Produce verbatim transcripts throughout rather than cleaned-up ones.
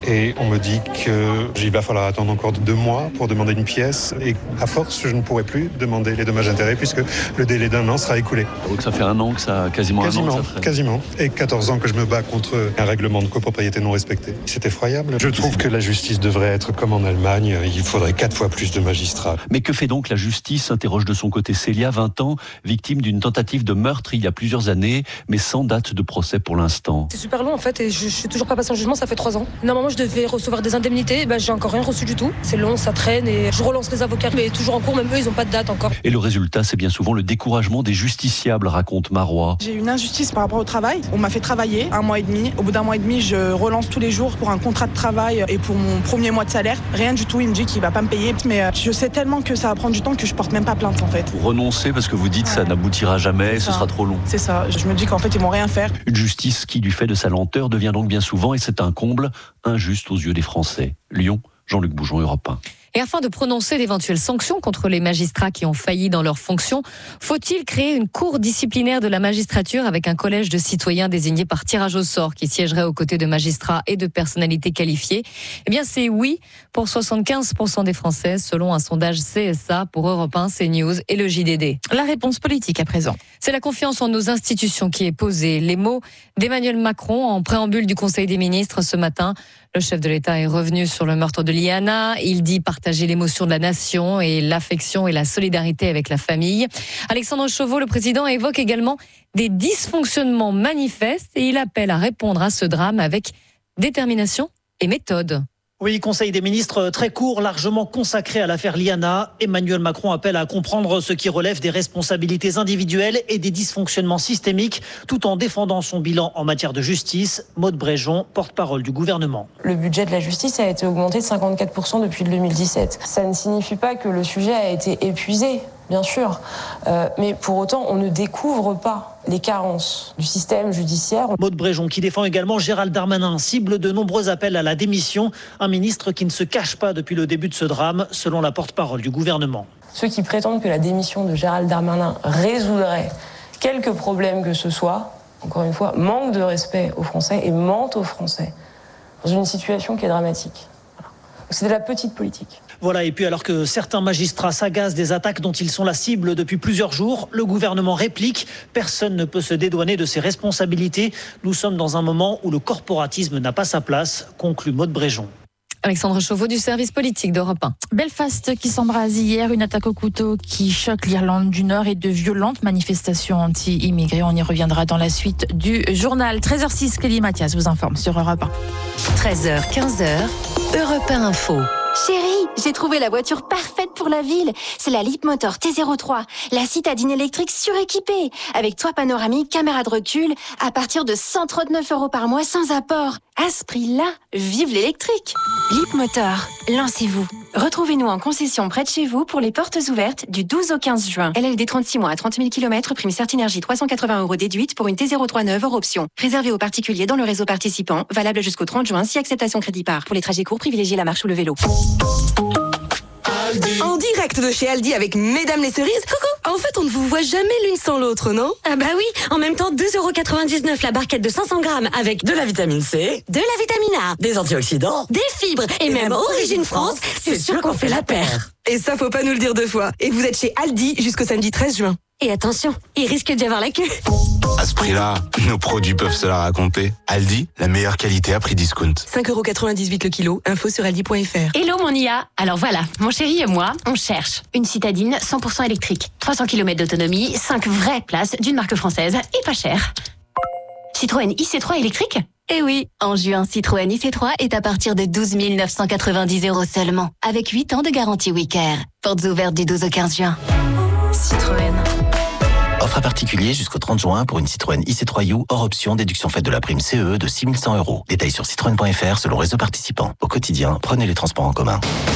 et on me dit qu'il va falloir attendre encore deux mois pour demander une pièce et à force, je ne pourrai plus demander les dommages-intérêts puisque le délai d'un an sera écoulé. Donc ça fait un an que ça, quasiment, quasiment un an que ça ferait. Quasiment, et quatorze ans que je me bats contre un règlement de copropriété non respecté. C'est effroyable. Je trouve que la justice devrait être comme en Allemagne, il faudrait quatre fois plus de magistrats. Mais que fait donc la justice, interroge de son côté Célia, vingt ans, victime d'une tentative de meurtre il y a plusieurs années, mais sans date de procès pour l'instant. C'est super long en fait, et je, je suis toujours pas passée en jugement, ça fait trois ans. Normalement je devais recevoir des indemnités, ben, j'ai encore rien reçu du tout. C'est long, ça traîne, et je relance les avocats, mais toujours en cours, même eux ils ont pas de date encore. Et le résultat, c'est bien souvent le découragement des justiciables, raconte Marois. J'ai une injustice par rapport au travail. On m'a fait travailler un mois et demi. Au bout d'un mois et demi, je relance tous les jours pour un contrat de travail et pour mon premier mois de salaire. Rien du tout, il me dit qu'il va pas me payer. Mais je sais tellement que ça va prendre du temps que je porte même pas plainte en fait. Vous renoncez parce que vous dites ouais. ça n'aboutira jamais, ce sera trop long. C'est ça, je me dis qu'en fait ils vont rien faire. Une justice qui, du fait de sa lenteur, devient donc bien souvent, et c'est un comble, injuste aux yeux des Français. Lyon, Jean-Luc Boujon, Europe un. Et afin de prononcer d'éventuelles sanctions contre les magistrats qui ont failli dans leurs fonctions, faut-il créer une cour disciplinaire de la magistrature avec un collège de citoyens désignés par tirage au sort qui siégerait aux côtés de magistrats et de personnalités qualifiées? Eh bien, c'est oui pour soixante-quinze pour cent des Français, selon un sondage C S A pour Europe un, CNews et le J D D. La réponse politique à présent. C'est la confiance en nos institutions qui est posée. Les mots d'Emmanuel Macron en préambule du Conseil des ministres ce matin. Le chef de l'État est revenu sur le meurtre de Liana. Il dit partager l'émotion de la nation et l'affection et la solidarité avec la famille. Alexandre Chauveau, le président, évoque également des dysfonctionnements manifestes et il appelle à répondre à ce drame avec détermination et méthode. Oui, Conseil des ministres très court, largement consacré à l'affaire Liana. Emmanuel Macron appelle à comprendre ce qui relève des responsabilités individuelles et des dysfonctionnements systémiques, tout en défendant son bilan en matière de justice. Maude Bréjon, porte-parole du gouvernement. Le budget de la justice a été augmenté de cinquante-quatre pour cent depuis le deux mille dix-sept. Ça ne signifie pas que le sujet a été épuisé, bien sûr, euh, mais pour autant, on ne découvre pas les carences du système judiciaire. Maude Bréjon qui défend également Gérald Darmanin, cible de nombreux appels à la démission. Un ministre qui ne se cache pas depuis le début de ce drame, selon la porte-parole du gouvernement. Ceux qui prétendent que la démission de Gérald Darmanin résoudrait quelques problèmes que ce soit, encore une fois, manquent de respect aux Français et mentent aux Français dans une situation qui est dramatique. Voilà. C'est de la petite politique. Voilà, et puis alors que certains magistrats s'agacent des attaques dont ils sont la cible depuis plusieurs jours, le gouvernement réplique. Personne ne peut se dédouaner de ses responsabilités. Nous sommes dans un moment où le corporatisme n'a pas sa place, conclut Maude Bréjon. Alexandre Chauveau du service politique d'Europe un. Belfast qui s'embrase hier, une attaque au couteau qui choque l'Irlande du Nord et de violentes manifestations anti-immigrés. On y reviendra dans la suite du journal. treize heures six, Kelly Mathias vous informe sur Europe un. treize heures quinze, Europe un Info. Chérie, j'ai trouvé la voiture parfaite pour la ville. C'est la Leapmotor T zéro trois, la citadine électrique suréquipée, avec toit panoramique, caméra de recul, à partir de cent trente-neuf euros par mois sans apport. À ce prix-là, vive l'électrique. Leapmotor, lancez-vous. Retrouvez-nous en concession près de chez vous pour les portes ouvertes du douze au quinze juin. L L D trente-six mois à trente mille kilomètres, prime Certinergie trois cent quatre-vingts euros déduite pour une T zéro trois neuve hors option. Réservé aux particuliers dans le réseau participant, valable jusqu'au trente juin si acceptation crédit par. Pour les trajets courts, privilégiez la marche ou le vélo. En direct de chez Aldi avec Mesdames les cerises. Coucou. En fait, on ne vous voit jamais l'une sans l'autre, non? Ah bah oui. En même temps, deux euros quatre-vingt-dix-neuf la barquette de cinq cents grammes avec de la vitamine C, de la vitamine A, des antioxydants, des fibres et, et même Origine France. C'est sûr qu'on fait la paire. Et ça, faut pas nous le dire deux fois. Et vous êtes chez Aldi jusqu'au samedi treize juin. Et attention, il risque d'y avoir la queue. À ce prix-là, nos produits peuvent se la raconter. Aldi, la meilleure qualité à prix discount. cinq euros quatre-vingt-dix-huit le kilo. Info sur aldi point f r. Hello mon I A. Alors voilà, mon chéri et moi, on cherche une citadine cent pour cent électrique. trois cents kilomètres d'autonomie, cinq vraies places d'une marque française et pas cher. Citroën I C trois électrique? Eh oui, en juin, Citroën I C trois est à partir de douze mille neuf cent quatre-vingt-dix euros seulement, avec huit ans de garantie Wicare. Portes ouvertes du douze au quinze juin. Citroën. Offre à particulier jusqu'au trente juin pour une Citroën I C trois U hors option déduction faite de la prime C E de six mille cent euros. Détails sur citroën point f r selon réseau participant. Au quotidien, prenez les transports en commun.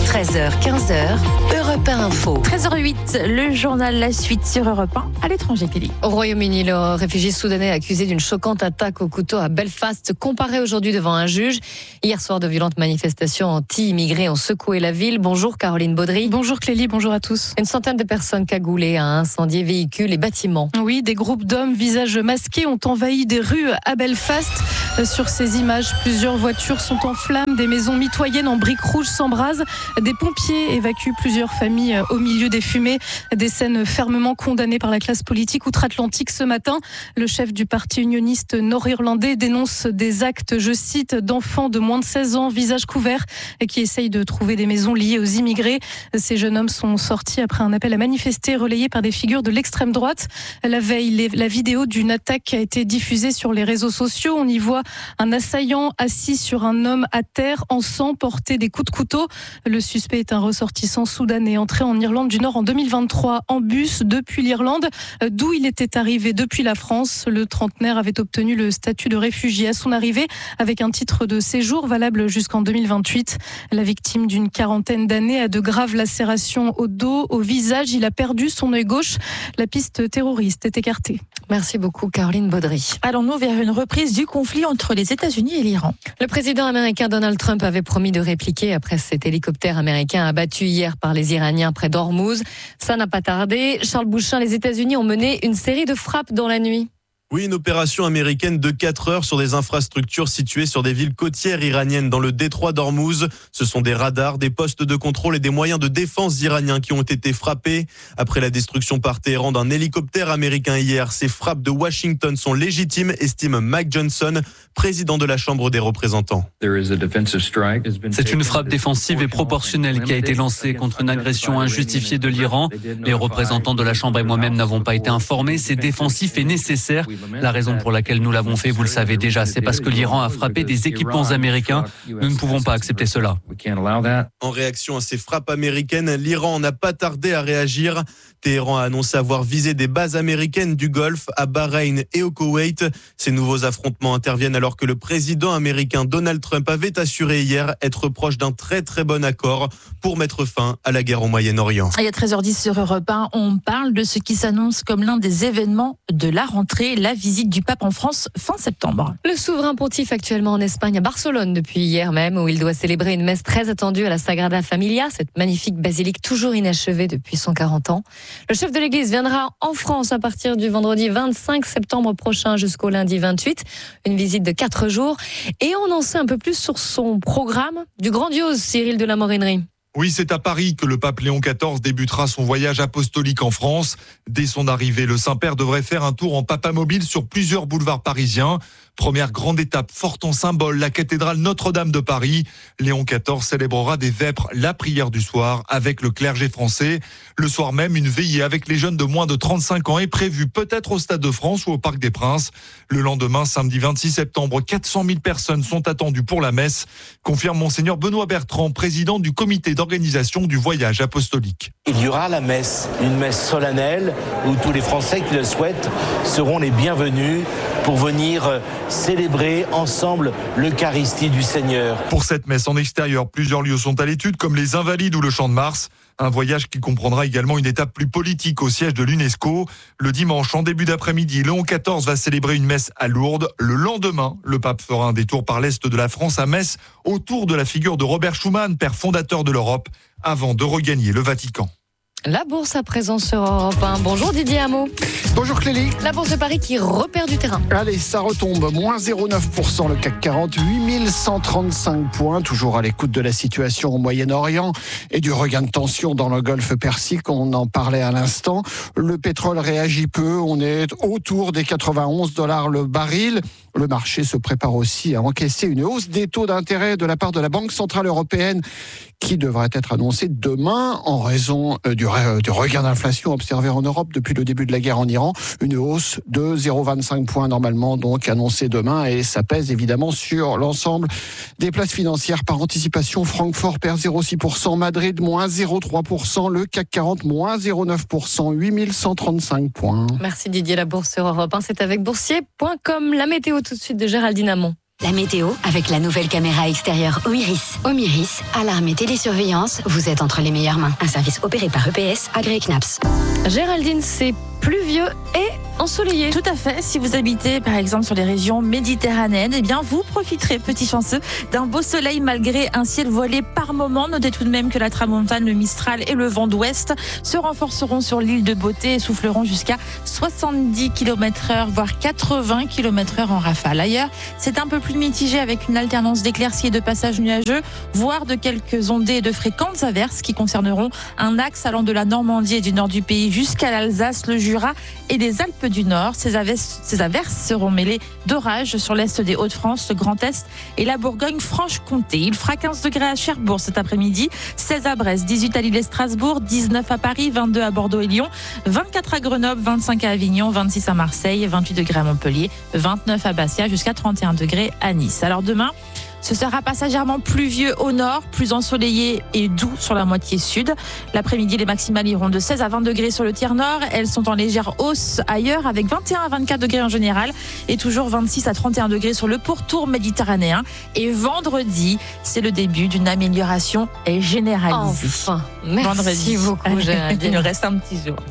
treize heures, quinze heures, Europe un Info. treize heures huit, le journal La Suite sur Europe un à l'étranger, Kelly. Au Royaume-Uni, le réfugié soudanais accusé d'une choquante attaque au couteau à Belfast comparaît aujourd'hui devant un juge. Hier soir, de violentes manifestations anti-immigrés ont secoué la ville. Bonjour Caroline Baudry. Bonjour Clélie, bonjour à tous. Une centaine de personnes cagoulées a incendié véhicules et bâtiments. Oui, des groupes d'hommes visages masqués ont envahi des rues à Belfast. Sur ces images, plusieurs voitures sont en flammes, des maisons mitoyennes en briques rouges s'embrasent, des pompiers évacuent plusieurs familles au milieu des fumées, des scènes fermement condamnées par la classe politique outre-Atlantique ce matin. Le chef du parti unioniste nord-irlandais dénonce des actes, je cite, d'enfants de moins de seize ans, visage couvert, qui essayent de trouver des maisons liées aux immigrés. Ces jeunes hommes sont sortis après un appel à manifester relayé par des figures de l'extrême droite. La veille, la vidéo d'une attaque a été diffusée sur les réseaux sociaux. On y voit un assaillant assis sur un homme à terre en sang porter des coups de couteau. Le suspect est un ressortissant soudanais entré en Irlande du Nord en deux mille vingt-trois en bus depuis l'Irlande, d'où il était arrivé depuis la France. Le trentenaire avait obtenu le statut de réfugié à son arrivée avec un titre de séjour valable jusqu'en deux mille vingt-huit. La victime d'une quarantaine d'années a de graves lacérations au dos, au visage. Il a perdu son œil gauche. La piste terroriste est écartée. Merci beaucoup Caroline Baudry. Allons-nous vers une reprise du conflit entre les États-Unis et l'Iran? Le président américain Donald Trump avait promis de répliquer après cet hélicoptère américain abattu hier par les Iraniens près d'Ormuz. Ça n'a pas tardé. Charles Bouchin, les États-Unis ont mené une série de frappes dans la nuit. Oui, une opération américaine de quatre heures sur des infrastructures situées sur des villes côtières iraniennes dans le détroit d'Ormuz. Ce sont des radars, des postes de contrôle et des moyens de défense iraniens qui ont été frappés. Après la destruction par Téhéran d'un hélicoptère américain hier, ces frappes de Washington sont légitimes, estime Mike Johnson, président de la Chambre des représentants. C'est une frappe défensive et proportionnelle qui a été lancée contre une agression injustifiée de l'Iran. Les représentants de la Chambre et moi-même n'avons pas été informés. C'est défensif et nécessaire. La raison pour laquelle nous l'avons fait, vous le savez déjà, c'est parce que l'Iran a frappé des équipements américains. Nous ne pouvons pas accepter cela. En réaction à ces frappes américaines, l'Iran n'a pas tardé à réagir. Téhéran a annoncé avoir visé des bases américaines du Golfe, à Bahreïn et au Koweït. Ces nouveaux affrontements interviennent alors que le président américain Donald Trump avait assuré hier être proche d'un très très bon accord pour mettre fin à la guerre au Moyen-Orient. Il y a treize heures dix sur Europe un, on parle de ce qui s'annonce comme l'un des événements de la rentrée, la visite du pape en France fin septembre. Le souverain pontife actuellement en Espagne, à Barcelone depuis hier même, où il doit célébrer une messe très attendue à la Sagrada Familia, cette magnifique basilique toujours inachevée depuis cent quarante ans. Le chef de l'Église viendra en France à partir du vendredi vingt-cinq septembre prochain jusqu'au lundi vingt-huit. Une visite de quatre jours. Et on en sait un peu plus sur son programme du grandiose Cyril de la Morinerie. Oui, c'est à Paris que le pape Léon quatorze débutera son voyage apostolique en France. Dès son arrivée, le Saint-Père devrait faire un tour en papamobile sur plusieurs boulevards parisiens. Première grande étape forte en symbole, la cathédrale Notre-Dame de Paris. Léon quatorze célébrera des vêpres, la prière du soir, avec le clergé français. Le soir même, une veillée avec les jeunes de moins de trente-cinq ans est prévue peut-être au Stade de France ou au Parc des Princes. Le lendemain, samedi vingt-six septembre, quatre cent mille personnes sont attendues pour la messe, confirme Monseigneur Benoît Bertrand, président du comité d'organisation du voyage apostolique. Il y aura la messe, une messe solennelle où tous les Français qui le souhaitent seront les bienvenus pour venir célébrer ensemble l'Eucharistie du Seigneur. Pour cette messe en extérieur, plusieurs lieux sont à l'étude, comme les Invalides ou le Champ de Mars. Un voyage qui comprendra également une étape plus politique au siège de l'UNESCO. Le dimanche, en début d'après-midi, Léon quatorze va célébrer une messe à Lourdes. Le lendemain, le pape fera un détour par l'est de la France à Metz, autour de la figure de Robert Schuman, père fondateur de l'Europe, avant de regagner le Vatican. La bourse à présent sur Europe un. Bonjour Didier Hameau. Bonjour Clélie. La bourse de Paris qui repère du terrain. Allez, ça retombe. moins zéro virgule neuf pour cent le C A C quarante, huit mille cent trente-cinq points. Toujours à l'écoute de la situation au Moyen-Orient et du regain de tension dans le Golfe Persique. On en parlait à l'instant. Le pétrole réagit peu. On est autour des quatre-vingt-onze dollars le baril. Le marché se prépare aussi à encaisser une hausse des taux d'intérêt de la part de la Banque Centrale Européenne qui devrait être annoncée demain en raison du, du regain d'inflation observé en Europe depuis le début de la guerre en Iran. Une hausse de zéro virgule vingt-cinq points normalement donc annoncée demain et ça pèse évidemment sur l'ensemble des places financières par anticipation. Francfort perd zéro virgule six pour cent, Madrid moins zéro virgule trois pour cent, le C A C quarante moins zéro virgule neuf pour cent, huit mille cent trente-cinq points. Merci Didier, la bourse sur Europe un, c'est avec boursier point com. La météo tout de suite de Géraldine Amont. La météo avec la nouvelle caméra extérieure Omiris. Omiris, alarme et télésurveillance, vous êtes entre les meilleures mains. Un service opéré par E P S, agréé C N A P S. Géraldine, c'est pluvieux et ensoleillé. Tout à fait. Si vous habitez par exemple sur les régions méditerranéennes, eh bien vous profiterez, petit chanceux, d'un beau soleil malgré un ciel voilé par moment. Notez tout de même que la tramontane, le Mistral et le vent d'ouest se renforceront sur l'île de Beauté et souffleront jusqu'à soixante-dix kilomètres heure, voire quatre-vingts kilomètres heure en rafale. Ailleurs, c'est un peu plus mitigé avec une alternance d'éclaircies et de passages nuageux, voire de quelques ondées et de fréquentes averses qui concerneront un axe allant de la Normandie et du nord du pays jusqu'à l'Alsace, le Jura et les Alpes du Nord. Ces averses, ces averses seront mêlées d'orages sur l'est des Hauts-de-France, le Grand Est et la Bourgogne-Franche-Comté. Il fera quinze degrés à Cherbourg cet après-midi, seize à Brest, dix-huit à Lille et Strasbourg, dix-neuf à Paris, vingt-deux à Bordeaux et Lyon, vingt-quatre à Grenoble, vingt-cinq à Avignon, vingt-six à Marseille, vingt-huit degrés à Montpellier, vingt-neuf à Bastia, jusqu'à trente et un degrés à Nice. Alors demain, ce sera passagèrement pluvieux au nord, plus ensoleillé et doux sur la moitié sud. L'après-midi, les maximales iront de seize à vingt degrés sur le tiers nord. Elles sont en légère hausse ailleurs, avec vingt et un à vingt-quatre degrés en général et toujours vingt-six à trente et un degrés sur le pourtour méditerranéen. Et vendredi, c'est le début d'une amélioration généralisée. Enfin, merci vendredi. beaucoup, Géraldine. Il nous reste un petit jour.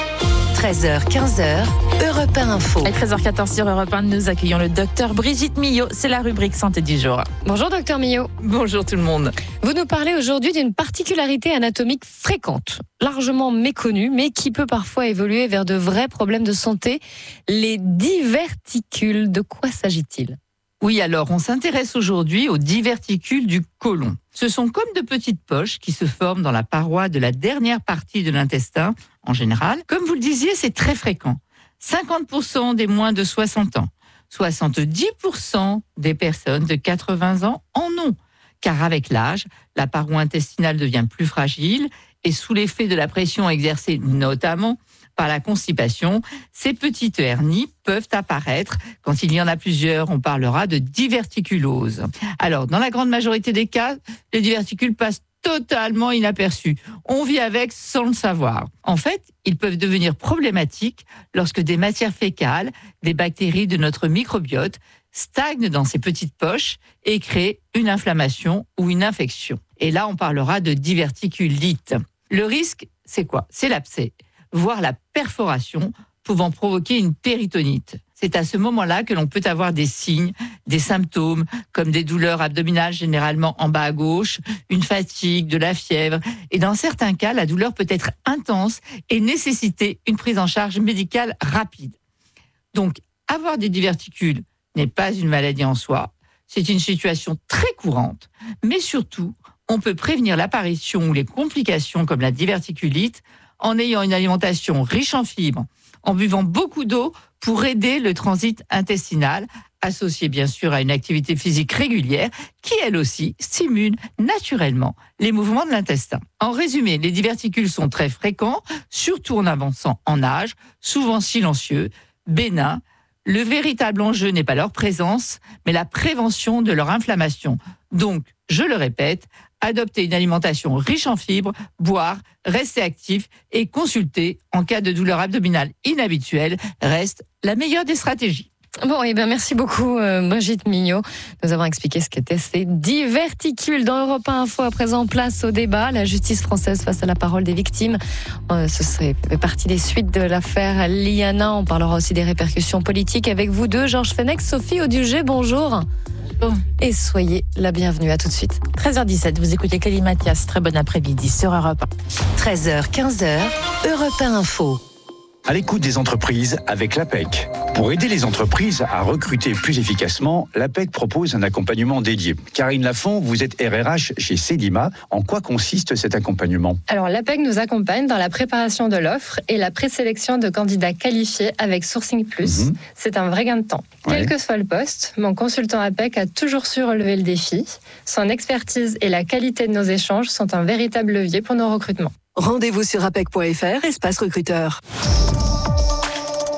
treize heures, quinze heures, Europe un Info. À treize heures quatorze sur Europe un, nous accueillons le docteur Brigitte Millot. C'est la rubrique santé du jour. Bonjour docteur Millot. Bonjour tout le monde. Vous nous parlez aujourd'hui d'une particularité anatomique fréquente, largement méconnue, mais qui peut parfois évoluer vers de vrais problèmes de santé, les diverticules. De quoi s'agit-il ? Oui, alors on s'intéresse aujourd'hui aux diverticules du côlon. Ce sont comme de petites poches qui se forment dans la paroi de la dernière partie de l'intestin, en général. Comme vous le disiez, c'est très fréquent. cinquante pour cent des moins de soixante ans, soixante-dix pour cent des personnes de quatre-vingts ans en ont. Car avec l'âge, la paroi intestinale devient plus fragile et sous l'effet de la pression exercée notamment par la constipation, ces petites hernies peuvent apparaître. Quand il y en a plusieurs, on parlera de diverticulose. Alors, dans la grande majorité des cas, les diverticules passent totalement inaperçus. On vit avec sans le savoir. En fait, ils peuvent devenir problématiques lorsque des matières fécales, des bactéries de notre microbiote, stagnent dans ces petites poches et créent une inflammation ou une infection. Et là, on parlera de diverticulite. Le risque, c'est quoi ? C'est l'abcès, voire la perforation, pouvant provoquer une péritonite. C'est à ce moment-là que l'on peut avoir des signes, des symptômes, comme des douleurs abdominales généralement en bas à gauche, une fatigue, de la fièvre. Et dans certains cas, la douleur peut être intense et nécessiter une prise en charge médicale rapide. Donc, avoir des diverticules n'est pas une maladie en soi. C'est une situation très courante. Mais surtout, on peut prévenir l'apparition ou les complications comme la diverticulite en ayant une alimentation riche en fibres, en buvant beaucoup d'eau pour aider le transit intestinal, associé bien sûr à une activité physique régulière qui, elle aussi, stimule naturellement les mouvements de l'intestin. En résumé, les diverticules sont très fréquents, surtout en avançant en âge, souvent silencieux, bénins. Le véritable enjeu n'est pas leur présence, mais la prévention de leur inflammation. Donc, je le répète, adopter une alimentation riche en fibres, boire, rester actif et consulter en cas de douleur abdominale inhabituelle reste la meilleure des stratégies. Bon, et eh bien merci beaucoup euh, Brigitte Millot. Nous avons expliqué ce qu'étaient ces diverticules. Dans Europe un Info, à présent, place au débat. La justice française face à la parole des victimes. Euh, ce serait fait partie des suites de l'affaire Liana. On parlera aussi des répercussions politiques avec vous deux, Georges Fenech, Sophie Audugé. Bonjour. Bonjour. Et soyez la bienvenue. À tout de suite. treize heures dix-sept, vous écoutez Kelly Mathias. Très bon après-midi sur Europe un. treize heures, quinze heures, Europe un Info. À l'écoute des entreprises avec l'A P E C. Pour aider les entreprises à recruter plus efficacement, l'A P E C propose un accompagnement dédié. Karine Lafont, vous êtes R R H chez Cedima. En quoi consiste cet accompagnement ? Alors, l'A P E C nous accompagne dans la préparation de l'offre et la présélection de candidats qualifiés avec Sourcing Plus. Mmh. C'est un vrai gain de temps. Ouais. Quel que soit le poste, mon consultant A P E C a toujours su relever le défi. Son expertise et la qualité de nos échanges sont un véritable levier pour nos recrutements. Rendez-vous sur apec point f r, espace recruteur.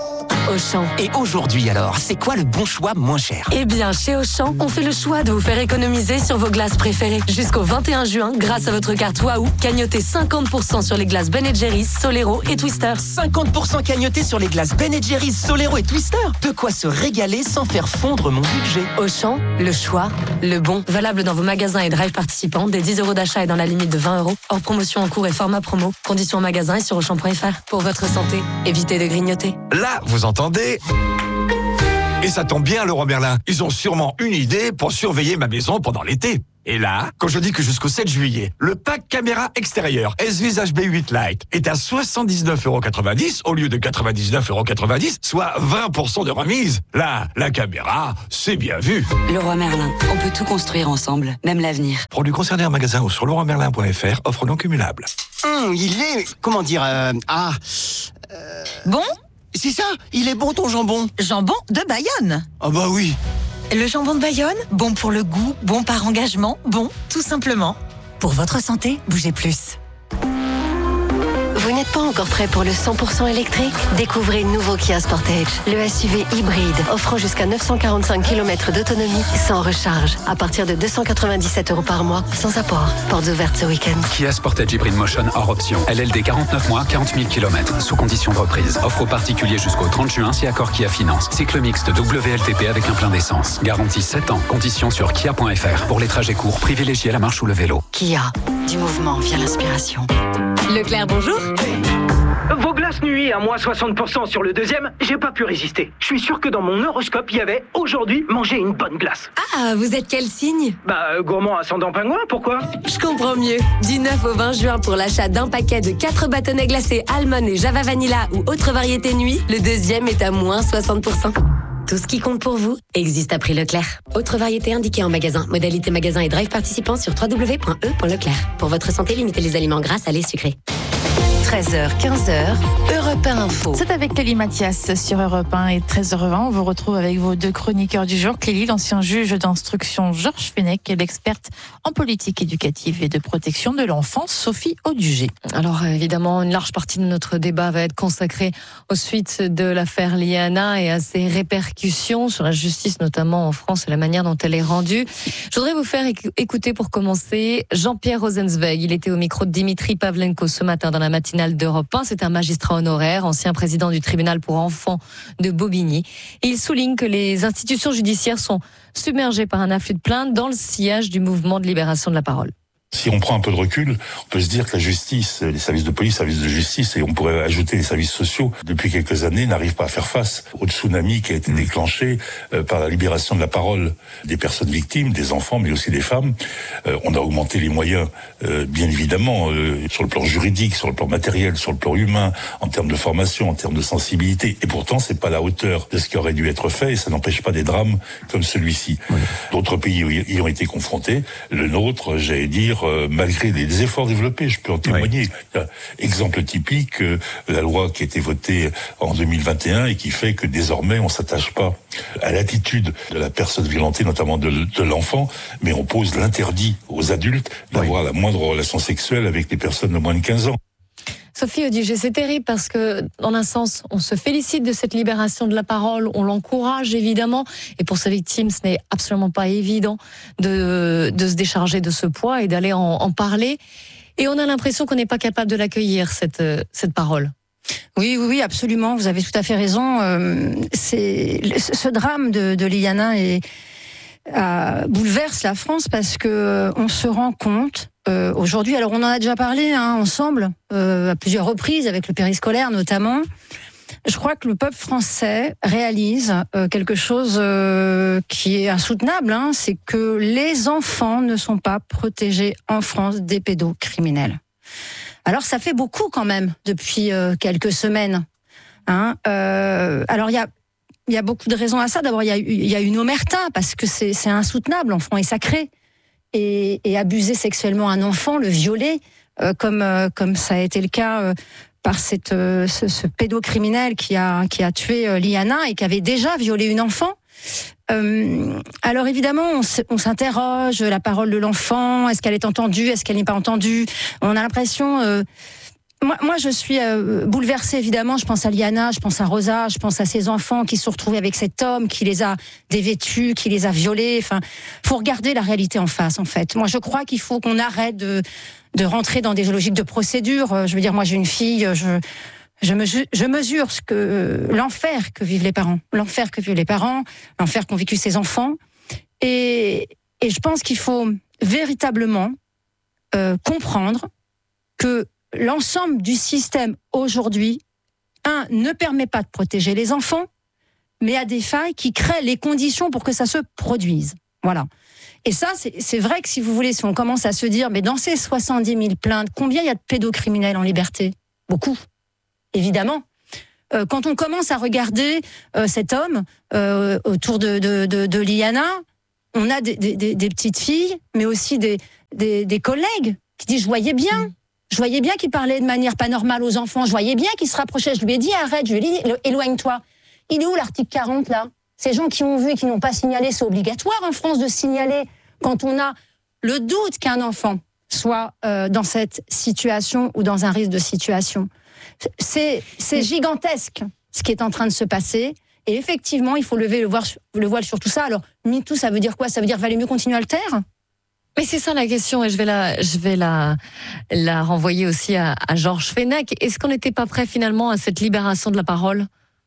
Auchan. Et aujourd'hui alors, c'est quoi le bon choix moins cher? Eh bien, chez Auchan, on fait le choix de vous faire économiser sur vos glaces préférées. Jusqu'au vingt et un juin, grâce à votre carte Waouh, cagnotez cinquante pour cent sur les glaces Ben and Jerry's, Solero et Twister. cinquante pour cent cagnoté sur les glaces Ben and Jerry's, Solero et Twister. De quoi se régaler sans faire fondre mon budget. Auchan, le choix, le bon. Valable dans vos magasins et drive participants, des dix euros d'achat et dans la limite de vingt euros. Hors promotion en cours et format promo. Conditions en magasin et sur auchan point f r. Pour votre santé, évitez de grignoter. Là, vous entendez? Et ça tombe bien, Leroy Merlin. Ils ont sûrement une idée pour surveiller ma maison pendant l'été. Et là, quand je dis que jusqu'au sept juillet, le pack caméra extérieure S-Vis H B huit Lite est à soixante-dix-neuf euros quatre-vingt-dix au lieu de quatre-vingt-dix-neuf euros quatre-vingt-dix, soit vingt pour cent de remise. Là, la caméra, c'est bien vu. Leroy Merlin, on peut tout construire ensemble, même l'avenir. Produits concernés en magasin ou sur leroy merlin point f r, offre non cumulable. Hum, il est... Comment dire euh, Ah... Euh, bon? C'est ça, il est bon ton jambon. Jambon de Bayonne. Ah bah oui. Le jambon de Bayonne, bon pour le goût, bon par engagement, bon tout simplement. Pour votre santé, bougez plus. Vous n'êtes pas encore prêt pour le cent pour cent électrique? Découvrez le nouveau Kia Sportage, le S U V hybride offrant jusqu'à neuf cent quarante-cinq kilomètres d'autonomie sans recharge, à partir de deux cent quatre-vingt-dix-sept euros par mois, sans apport. Portes ouvertes ce week-end. Kia Sportage Hybrid Motion hors option. L L D quarante-neuf mois, quarante mille kilomètres, sous condition de reprise. Offre aux particuliers jusqu'au trente juin si accord Kia Finance. Cycle mixte W L T P avec un plein d'essence. Garantie sept ans. Conditions sur kia point f r. Pour les trajets courts, privilégiez la marche ou le vélo. Kia, du mouvement vient l'inspiration. Leclerc, bonjour. Vos glaces nuit à moins soixante pour cent sur le deuxième, j'ai pas pu résister. Je suis sûr que dans mon horoscope, il y avait aujourd'hui manger une bonne glace. Ah, vous êtes quel signe? Bah, euh, gourmand ascendant pingouin, pourquoi? Je comprends mieux. Du neuf au vingt juin, pour l'achat d'un paquet de quatre bâtonnets glacés Almond et Java Vanilla ou autre variété nuit, le deuxième est à moins soixante pour cent. Tout ce qui compte pour vous existe à prix Leclerc. Autre variété indiquée en magasin. Modalité magasin et drive participant sur w w w point e point leclerc. Pour votre santé, limitez les aliments gras, salés, sucrés. treize heures, quinze heures, Europe un Info. C'est avec Clélie Mathias sur Europe un et treize heures vingt. On vous retrouve avec vos deux chroniqueurs du jour. Clélie, l'ancien juge d'instruction Georges Fenech et l'experte en politique éducative et de protection de l'enfance Sophie Audugé. Alors évidemment, une large partie de notre débat va être consacrée aux suites de l'affaire Liana et à ses répercussions sur la justice, notamment en France, et la manière dont elle est rendue. Je voudrais vous faire écouter pour commencer Jean-Pierre Rosenzweig. Il était au micro de Dimitri Pavlenko ce matin dans la matinale d'Europe un. C'est un magistrat honoraire, ancien président du tribunal pour enfants de Bobigny. Et il souligne que les institutions judiciaires sont submergées par un afflux de plaintes dans le sillage du mouvement de libération de la parole. Si on prend un peu de recul, on peut se dire que la justice, les services de police, les services de justice, et on pourrait ajouter les services sociaux, depuis quelques années, n'arrivent pas à faire face au tsunami qui a été déclenché par la libération de la parole des personnes victimes, des enfants, mais aussi des femmes. Euh, on a augmenté les moyens, euh, bien évidemment, euh, sur le plan juridique, sur le plan matériel, sur le plan humain, en termes de formation, en termes de sensibilité. Et pourtant, c'est pas à la hauteur de ce qui aurait dû être fait, et ça n'empêche pas des drames comme celui-ci. Oui. D'autres pays y ont été confrontés. Le nôtre, j'allais dire, Euh, malgré des efforts développés, je peux en témoigner. Oui. Exemple typique, euh, la loi qui a été votée en deux mille vingt et un et qui fait que désormais on s'attache pas à l'attitude de la personne violentée, notamment de, de l'enfant, mais on pose l'interdit aux adultes d'avoir oui. la moindre relation sexuelle avec les personnes de moins de quinze ans. Sophie Audugé, c'est terrible parce que, dans un sens, on se félicite de cette libération de la parole, on l'encourage évidemment, et pour ces victimes, ce n'est absolument pas évident de, de se décharger de ce poids et d'aller en, en parler. Et on a l'impression qu'on n'est pas capable de l'accueillir, cette, cette parole. Oui, oui, oui, absolument, vous avez tout à fait raison. Euh, c'est, ce drame de, de Liana est, euh, bouleverse la France parce que on se rend compte Euh, aujourd'hui, alors on en a déjà parlé hein, ensemble, euh, à plusieurs reprises, avec le périscolaire notamment. Je crois que le peuple français réalise euh, quelque chose euh, qui est insoutenable, hein, c'est que les enfants ne sont pas protégés en France des pédocriminels. Alors ça fait beaucoup quand même depuis euh, quelques semaines. Hein. Euh, alors il y a il y a beaucoup de raisons à ça. D'abord il y a il y a une omerta parce que c'est c'est insoutenable. L'enfant est sacré. Et, et abuser sexuellement un enfant, le violer, euh, comme euh, comme ça a été le cas euh, par cette euh, ce, ce pédocriminel qui a qui a tué euh, Liana et qui avait déjà violé une enfant. Euh, alors évidemment, on, on s'interroge la parole de l'enfant, est-ce qu'elle est entendue, est-ce qu'elle n'est pas entendue. On a l'impression euh, Moi, moi, je suis euh, bouleversée, évidemment. Je pense à Liana, je pense à Rosa, je pense à ces enfants qui se sont retrouvés avec cet homme qui les a dévêtus, qui les a violés. Enfin, faut regarder la réalité en face, en fait. Moi, je crois qu'il faut qu'on arrête de, de rentrer dans des logiques de procédure. Je veux dire, moi, j'ai une fille, je, je, me, je mesure ce que, euh, l'enfer que vivent les parents. L'enfer que vivent les parents, l'enfer qu'ont vécu ces enfants. Et, et je pense qu'il faut véritablement euh, comprendre que l'ensemble du système aujourd'hui, un, ne permet pas de protéger les enfants, mais a des failles qui créent les conditions pour que ça se produise. Voilà. Et ça, c'est, c'est vrai que si vous voulez, si on commence à se dire, mais dans ces soixante-dix mille plaintes, combien il y a de pédocriminels en liberté ? Beaucoup, évidemment. Euh, quand on commence à regarder euh, cet homme euh, autour de, de, de, de Liana, on a des, des, des petites filles, mais aussi des, des, des collègues qui disent, je voyais bien. Je voyais bien qu'il parlait de manière pas normale aux enfants. Je voyais bien qu'il se rapprochait. Je lui ai dit, arrête, je lui ai dit, éloigne-toi. Il est où l'article quarante, là ? Ces gens qui ont vu et qui n'ont pas signalé, c'est obligatoire en France de signaler quand on a le doute qu'un enfant soit euh, dans cette situation ou dans un risque de situation. C'est, c'est gigantesque ce qui est en train de se passer. Et effectivement, il faut lever le voile, le voile sur tout ça. Alors, MeToo, ça veut dire quoi ? Ça veut dire qu'il valait mieux continuer à le taire ? Mais c'est ça la question, et je vais la, je vais la, la renvoyer aussi à, à Georges Fenech. Est-ce qu'on n'était pas prêt finalement à cette libération de la parole ?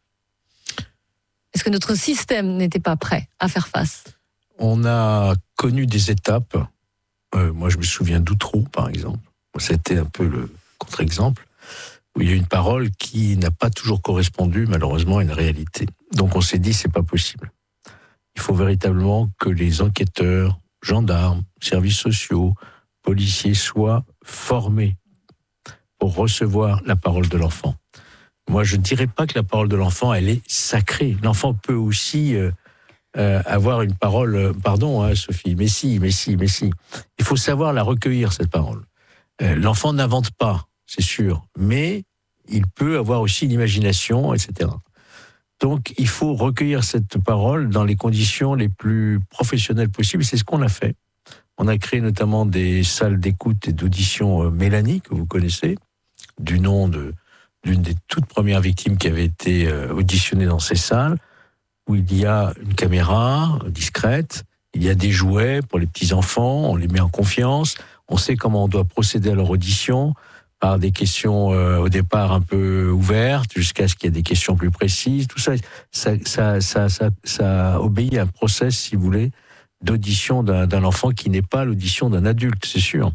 Est-ce que notre système n'était pas prêt à faire face ? On a connu des étapes. Euh, moi, je me souviens d'Outreau, par exemple. C'était un peu le contre-exemple, où il y a une parole qui n'a pas toujours correspondu, malheureusement, à une réalité. Donc on s'est dit, c'est pas possible. Il faut véritablement que les enquêteurs, gendarmes, services sociaux, policiers soient formés pour recevoir la parole de l'enfant. Moi, je ne dirais pas que la parole de l'enfant, elle est sacrée. L'enfant peut aussi euh, euh, avoir une parole, euh, pardon, hein, Sophie, mais si, mais si, mais si. Il faut savoir la recueillir, cette parole. Euh, l'enfant n'invente pas, c'est sûr, mais il peut avoir aussi une imagination, et cetera. Donc, il faut recueillir cette parole dans les conditions les plus professionnelles possibles. C'est ce qu'on a fait. On a créé notamment des salles d'écoute et d'audition euh, Mélanie, que vous connaissez, du nom de, d'une des toutes premières victimes qui avait été euh, auditionnée dans ces salles, où il y a une caméra discrète, il y a des jouets pour les petits-enfants, on les met en confiance, on sait comment on doit procéder à leur audition, par des questions euh, au départ un peu ouvertes, jusqu'à ce qu'il y ait des questions plus précises. Tout ça, ça, ça, ça, ça, ça obéit à un process, si vous voulez, d'audition d'un, d'un enfant qui n'est pas l'audition d'un adulte, c'est sûr.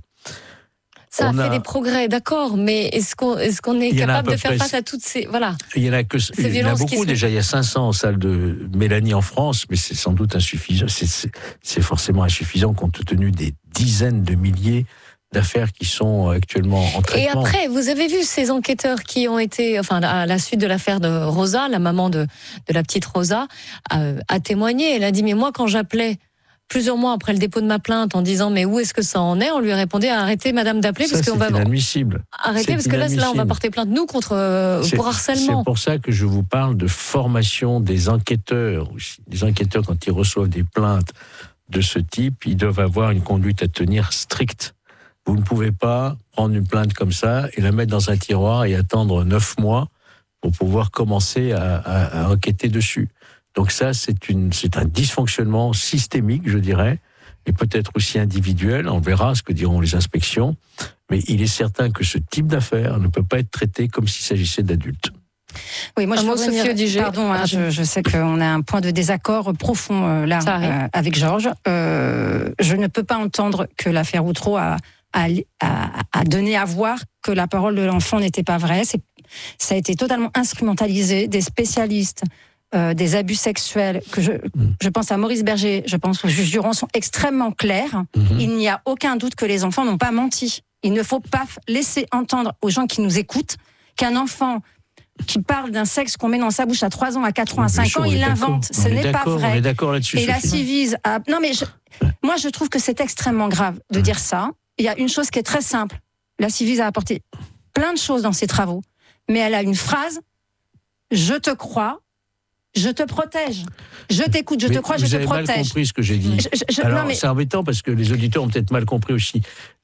Ça On a fait a... des progrès, d'accord, mais est-ce qu'on, est-ce qu'on est capable de faire face à toutes ces... Voilà. Il y en a, que, il y en a beaucoup déjà, il y a cinq cents salles de Mélanie en France, mais c'est sans doute insuffisant, c'est, c'est, c'est forcément insuffisant compte tenu des dizaines de milliers d'affaires qui sont actuellement en traitement. Et après, vous avez vu ces enquêteurs qui ont été, enfin, à la suite de l'affaire de Rosa, la maman de, de la petite Rosa, a, a témoigné. Elle a dit, mais moi, quand j'appelais plusieurs mois après le dépôt de ma plainte en disant, mais où est-ce que ça en est? On lui répondait, arrêtez, madame, d'appeler, ça, parce qu'on va... inadmissible. Arrêtez, c'est parce que là, là, on va porter plainte, nous, contre, euh, pour harcèlement. C'est pour ça que je vous parle de formation des enquêteurs aussi. Les enquêteurs, quand ils reçoivent des plaintes de ce type, ils doivent avoir une conduite à tenir stricte. Vous ne pouvez pas prendre une plainte comme ça et la mettre dans un tiroir et attendre neuf mois pour pouvoir commencer à, à, à enquêter dessus. Donc ça, c'est, une, c'est un dysfonctionnement systémique, je dirais, et peut-être aussi individuel. On verra ce que diront les inspections. Mais il est certain que ce type d'affaires ne peut pas être traité comme s'il s'agissait d'adultes. Oui, moi je veux Sophie Odigé. Pardon, hein, je, je sais qu'on a un point de désaccord profond euh, là euh, avec Georges. Euh, je ne peux pas entendre que l'affaire Outreau a À, à, à donner à voir que la parole de l'enfant n'était pas vraie. C'est, ça a été totalement instrumentalisé. Des spécialistes euh, des abus sexuels, que je, mmh. je pense à Maurice Berger, je pense au juge Durand, sont extrêmement clairs. Mmh. Il n'y a aucun doute que les enfants n'ont pas menti. Il ne faut pas laisser entendre aux gens qui nous écoutent qu'un enfant qui parle d'un sexe qu'on met dans sa bouche à trois ans, à quatre ans, à cinq ans, il l'invente. Ce n'est pas vrai. On est d'accord là-dessus. Et la Civise a... Non mais je... moi je trouve que c'est extrêmement grave de mmh. dire ça. Il y a une chose qui est très simple. La Civise a apporté plein de choses dans ses travaux, mais elle a une phrase, je te crois, je te protège. Je t'écoute, je mais te crois, je te protège. Vous avez mal compris ce que j'ai dit. Je, je, je, Alors, non, mais... c'est embêtant parce que les auditeurs ont peut-être mal compris aussi.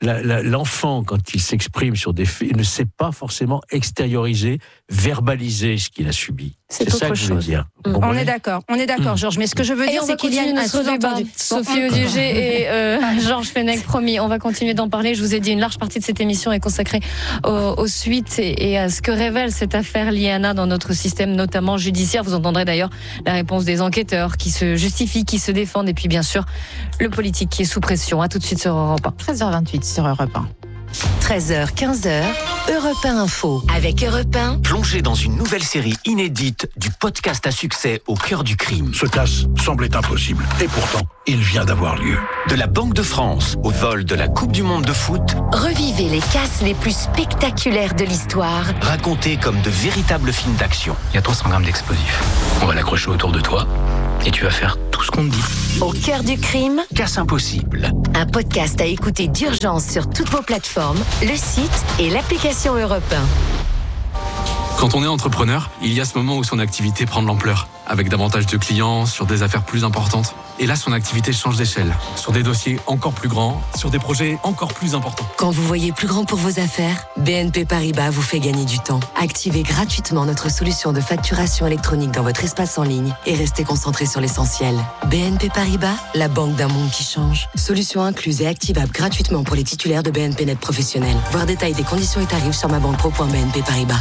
la, la, l'enfant, quand il s'exprime sur des faits, il ne sait pas forcément extérioriser, verbaliser ce qu'il a subi. C'est, c'est ça que chose. je veux dire. Mmh. On est d'accord, on est d'accord, mmh. Georges. Mais ce que je veux et dire, c'est qu'il y a un sous-entendu. Sophie Audugé et euh, Georges Fenech, promis, on va continuer d'en parler. Je vous ai dit, une large partie de cette émission est consacrée aux, aux suites et, et à ce que révèle cette affaire Liana dans notre système, notamment judiciaire. Vous entendrez d'ailleurs la réponse des enquêteurs qui se justifient, qui se défendent, et puis bien sûr le politique qui est sous pression. À tout de suite sur Europe un. treize heures vingt-huit sur Europe un. treize heures, quinze heures, Europe un Info. Avec Europe un, plongez dans une nouvelle série inédite du podcast à succès Au cœur du crime. Ce casse semblait impossible, et pourtant, il vient d'avoir lieu. De la Banque de France au vol de la Coupe du Monde de foot, revivez les casses les plus spectaculaires de l'histoire, racontés comme de véritables films d'action. Il y a trois cents grammes d'explosifs. On va l'accrocher autour de toi, et tu vas faire tout ce qu'on te dit. Au cœur du crime, Casse impossible. Un podcast à écouter d'urgence sur toutes vos plateformes, le site et l'application Europe un. Quand on est entrepreneur, il y a ce moment où son activité prend de l'ampleur, avec davantage de clients, sur des affaires plus importantes. Et là, son activité change d'échelle, sur des dossiers encore plus grands, sur des projets encore plus importants. Quand vous voyez plus grand pour vos affaires, B N P Paribas vous fait gagner du temps. Activez gratuitement notre solution de facturation électronique dans votre espace en ligne et restez concentré sur l'essentiel. B N P Paribas, la banque d'un monde qui change. Solution incluse et activable gratuitement pour les titulaires de B N P Net professionnels. Voir détail des conditions et tarifs sur ma banque pro point b n p paribas.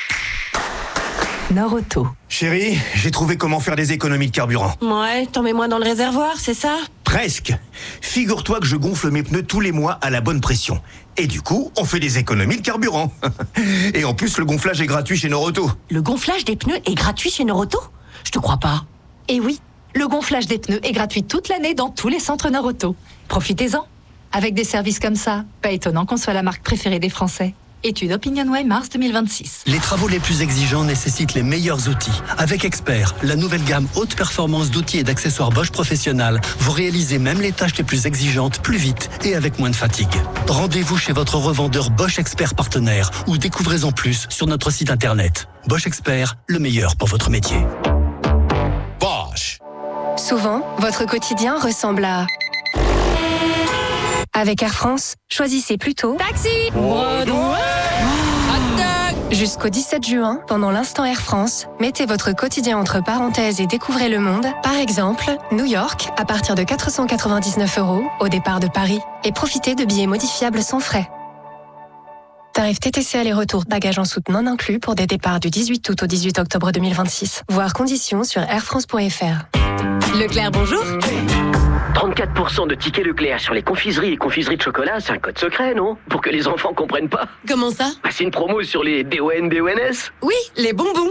Nord-Auto. Chérie, j'ai trouvé comment faire des économies de carburant. Ouais, t'en mets moins dans le réservoir, c'est ça? Presque. Figure-toi que je gonfle mes pneus tous les mois à la bonne pression. Et du coup, on fait des économies de carburant. Et en plus, le gonflage est gratuit chez Nord-Auto. Le gonflage des pneus est gratuit chez Nord-Auto? Je te crois pas. Et oui, le gonflage des pneus est gratuit toute l'année dans tous les centres Nord-Auto. Profitez-en. Avec des services comme ça, pas étonnant qu'on soit la marque préférée des Français. Étude OpinionWay mars deux mille vingt-six. Les travaux les plus exigeants nécessitent les meilleurs outils. Avec Expert, la nouvelle gamme haute performance d'outils et d'accessoires Bosch Professionnal, vous réalisez même les tâches les plus exigeantes plus vite et avec moins de fatigue. Rendez-vous chez votre revendeur Bosch Expert partenaire ou découvrez en plus sur notre site internet. Bosch Expert, le meilleur pour votre métier. Bosch. Souvent, votre quotidien ressemble à... Avec Air France, choisissez plutôt Taxi Broadway. Jusqu'au dix-sept juin, pendant l'instant Air France, mettez votre quotidien entre parenthèses et découvrez le monde. Par exemple, New York, à partir de quatre cent quatre-vingt-dix-neuf euros au départ de Paris. Et profitez de billets modifiables sans frais. Tarif T T C aller-retour, bagages en soute non inclus pour des départs du dix-huit août au dix-huit octobre deux mille vingt-six. Voir conditions sur air france point f r. Leclerc, bonjour. trente-quatre pour cent de tickets Leclerc sur les confiseries et confiseries de chocolat, c'est un code secret, non? Pour que les enfants comprennent pas. Comment ça? Bah, c'est une promo sur les B O N B O N S. Oui, les bonbons.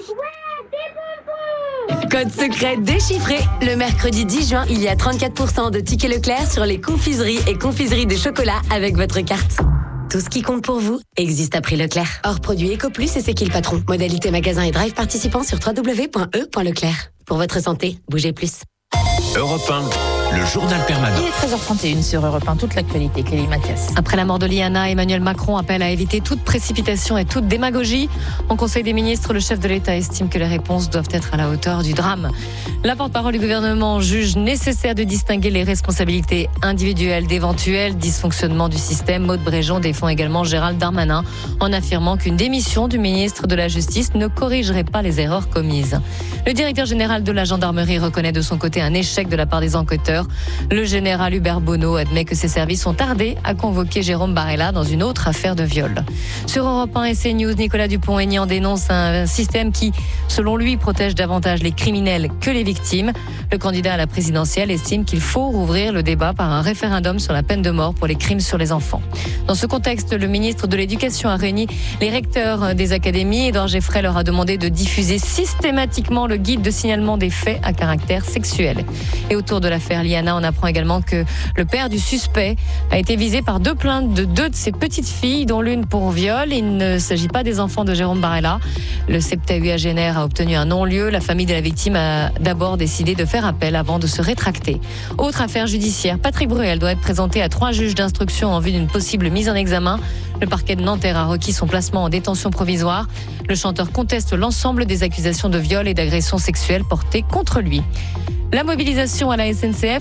Code secret déchiffré. Le mercredi dix juin, il y a trente-quatre pour cent de tickets Leclerc sur les confiseries et confiseries de chocolat avec votre carte. Tout ce qui compte pour vous existe à prix Leclerc. Hors produit EcoPlus et c'est qui le patron? Modalité magasin et drive participants sur w w w point e point leclerc. Pour votre santé, bougez plus. Europe un, le journal permanent. Il est treize heures trente et une sur Europe un, toute l'actualité. Clélie Mathias. Après la mort de Liana, Emmanuel Macron appelle à éviter toute précipitation et toute démagogie. En Conseil des ministres, le chef de l'État estime que les réponses doivent être à la hauteur du drame. La porte-parole du gouvernement juge nécessaire de distinguer les responsabilités individuelles d'éventuels dysfonctionnements du système. Maud Bréjon défend également Gérald Darmanin en affirmant qu'une démission du ministre de la Justice ne corrigerait pas les erreurs commises. Le directeur général de la gendarmerie reconnaît de son côté un échec de la part des enquêteurs. Le général Hubert Bonneau admet que ses services ont tardé à convoquer Jérôme Barella dans une autre affaire de viol. Sur Europe un et CNews, Nicolas Dupont-Aignan dénonce un système qui, selon lui, protège davantage les criminels que les victimes. Le candidat à la présidentielle estime qu'il faut rouvrir le débat par un référendum sur la peine de mort pour les crimes sur les enfants. Dans ce contexte, le ministre de l'Éducation a réuni les recteurs des académies. Édouard Geffray leur a demandé de diffuser systématiquement le guide de signalement des faits à caractère sexuel. Et autour de l'affaire Liana, on apprend également que le père du suspect a été visé par deux plaintes de deux de ses petites filles, dont l'une pour viol. Il ne s'agit pas des enfants de Jérôme Barella. Le septuagénaire a obtenu un non-lieu. La famille de la victime a d'abord décidé de faire appel avant de se rétracter. Autre affaire judiciaire, Patrick Bruel doit être présenté à trois juges d'instruction en vue d'une possible mise en examen. Le parquet de Nanterre a requis son placement en détention provisoire. Le chanteur conteste l'ensemble des accusations de viol et d'agression sexuelle portées contre lui. La mobilisation à la S N C F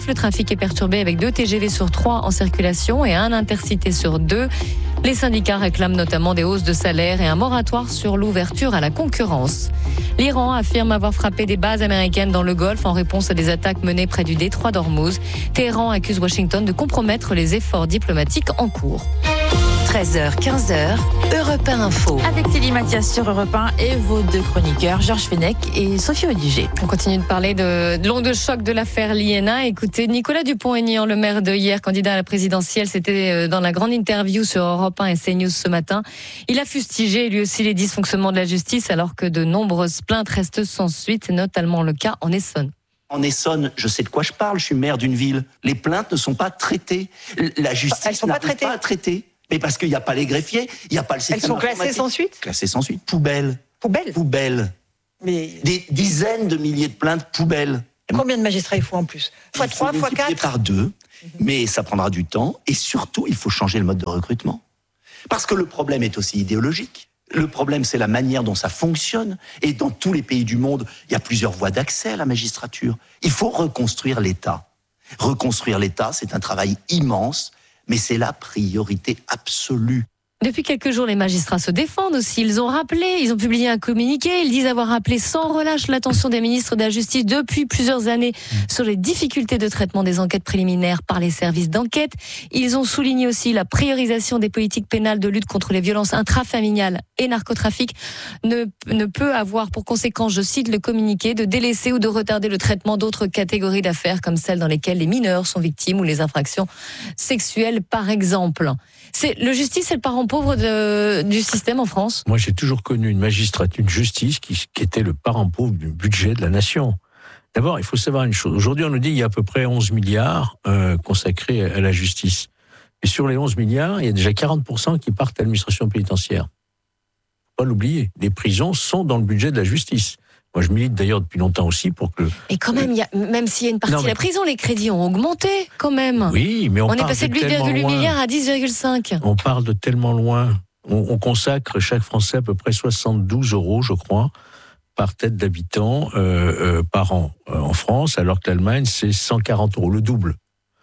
Bref, le trafic est perturbé avec deux T G V sur trois en circulation et un intercité sur deux. Les syndicats réclament notamment des hausses de salaire et un moratoire sur l'ouverture à la concurrence. L'Iran affirme avoir frappé des bases américaines dans le Golfe en réponse à des attaques menées près du détroit d'Ormuz. Téhéran accuse Washington de compromettre les efforts diplomatiques en cours. treize heures, quinze heures, Europe un Info. Avec Téli Mathias sur Europe un et vos deux chroniqueurs, Georges Fenech et Sophie Odiger. On continue de parler de, de l'onde de choc de l'affaire L'I N A. Écoutez, Nicolas Dupont-Aignan, le maire de hier, candidat à la présidentielle, c'était dans la grande interview sur Europe un et CNews ce matin. Il a fustigé lui aussi les dysfonctionnements de la justice alors que de nombreuses plaintes restent sans suite, notamment le cas en Essonne. En Essonne, je sais de quoi je parle, je suis maire d'une ville. Les plaintes ne sont pas traitées. La justice n'arrive pas à traiter. Mais parce qu'il n'y a pas les greffiers, il n'y a pas le système. Elles sont classées sans suite ? Classées sans suite. Poubelle. Poubelle Poubelle. Mais... Des dizaines de milliers de plaintes poubelles. Combien de magistrats il faut en plus ? Fois trois, fois quatre ? Par deux, mm-hmm. mais ça prendra du temps. Et surtout, il faut changer le mode de recrutement. Parce que le problème est aussi idéologique. Le problème, c'est la manière dont ça fonctionne. Et dans tous les pays du monde, il y a plusieurs voies d'accès à la magistrature. Il faut reconstruire l'État. Reconstruire l'État, c'est un travail immense. Mais c'est la priorité absolue. Depuis quelques jours, les magistrats se défendent aussi. Ils ont rappelé, ils ont publié un communiqué. Ils disent avoir rappelé sans relâche l'attention des ministres de la Justice depuis plusieurs années sur les difficultés de traitement des enquêtes préliminaires par les services d'enquête. Ils ont souligné aussi la priorisation des politiques pénales de lutte contre les violences intrafamiliales et narcotrafic ne, ne peut avoir pour conséquence, je cite le communiqué, de délaisser ou de retarder le traitement d'autres catégories d'affaires comme celles dans lesquelles les mineurs sont victimes ou les infractions sexuelles par exemple. C'est, le justice est le parent pauvre de, du système en France. Moi, j'ai toujours connu une magistrature, une justice qui, qui était le parent pauvre du budget de la nation. D'abord, il faut savoir une chose. Aujourd'hui, on nous dit qu'il y a à peu près onze milliards euh, consacrés à la justice. Et sur les onze milliards, il y a déjà quarante pour cent qui partent à l'administration pénitentiaire. Faut pas l'oublier. Les prisons sont dans le budget de la justice. Moi, je milite d'ailleurs depuis longtemps aussi pour que... Et quand même, il y a, même s'il y a une partie non, mais... de la prison, les crédits ont augmenté quand même. Oui, mais on, on est passé de huit virgule huit milliards à dix virgule cinq. On parle de tellement loin. On, on consacre chaque Français à peu près soixante-douze euros, je crois, par tête d'habitant euh, euh, par an euh, en France, alors que l'Allemagne, c'est cent quarante euros, le double.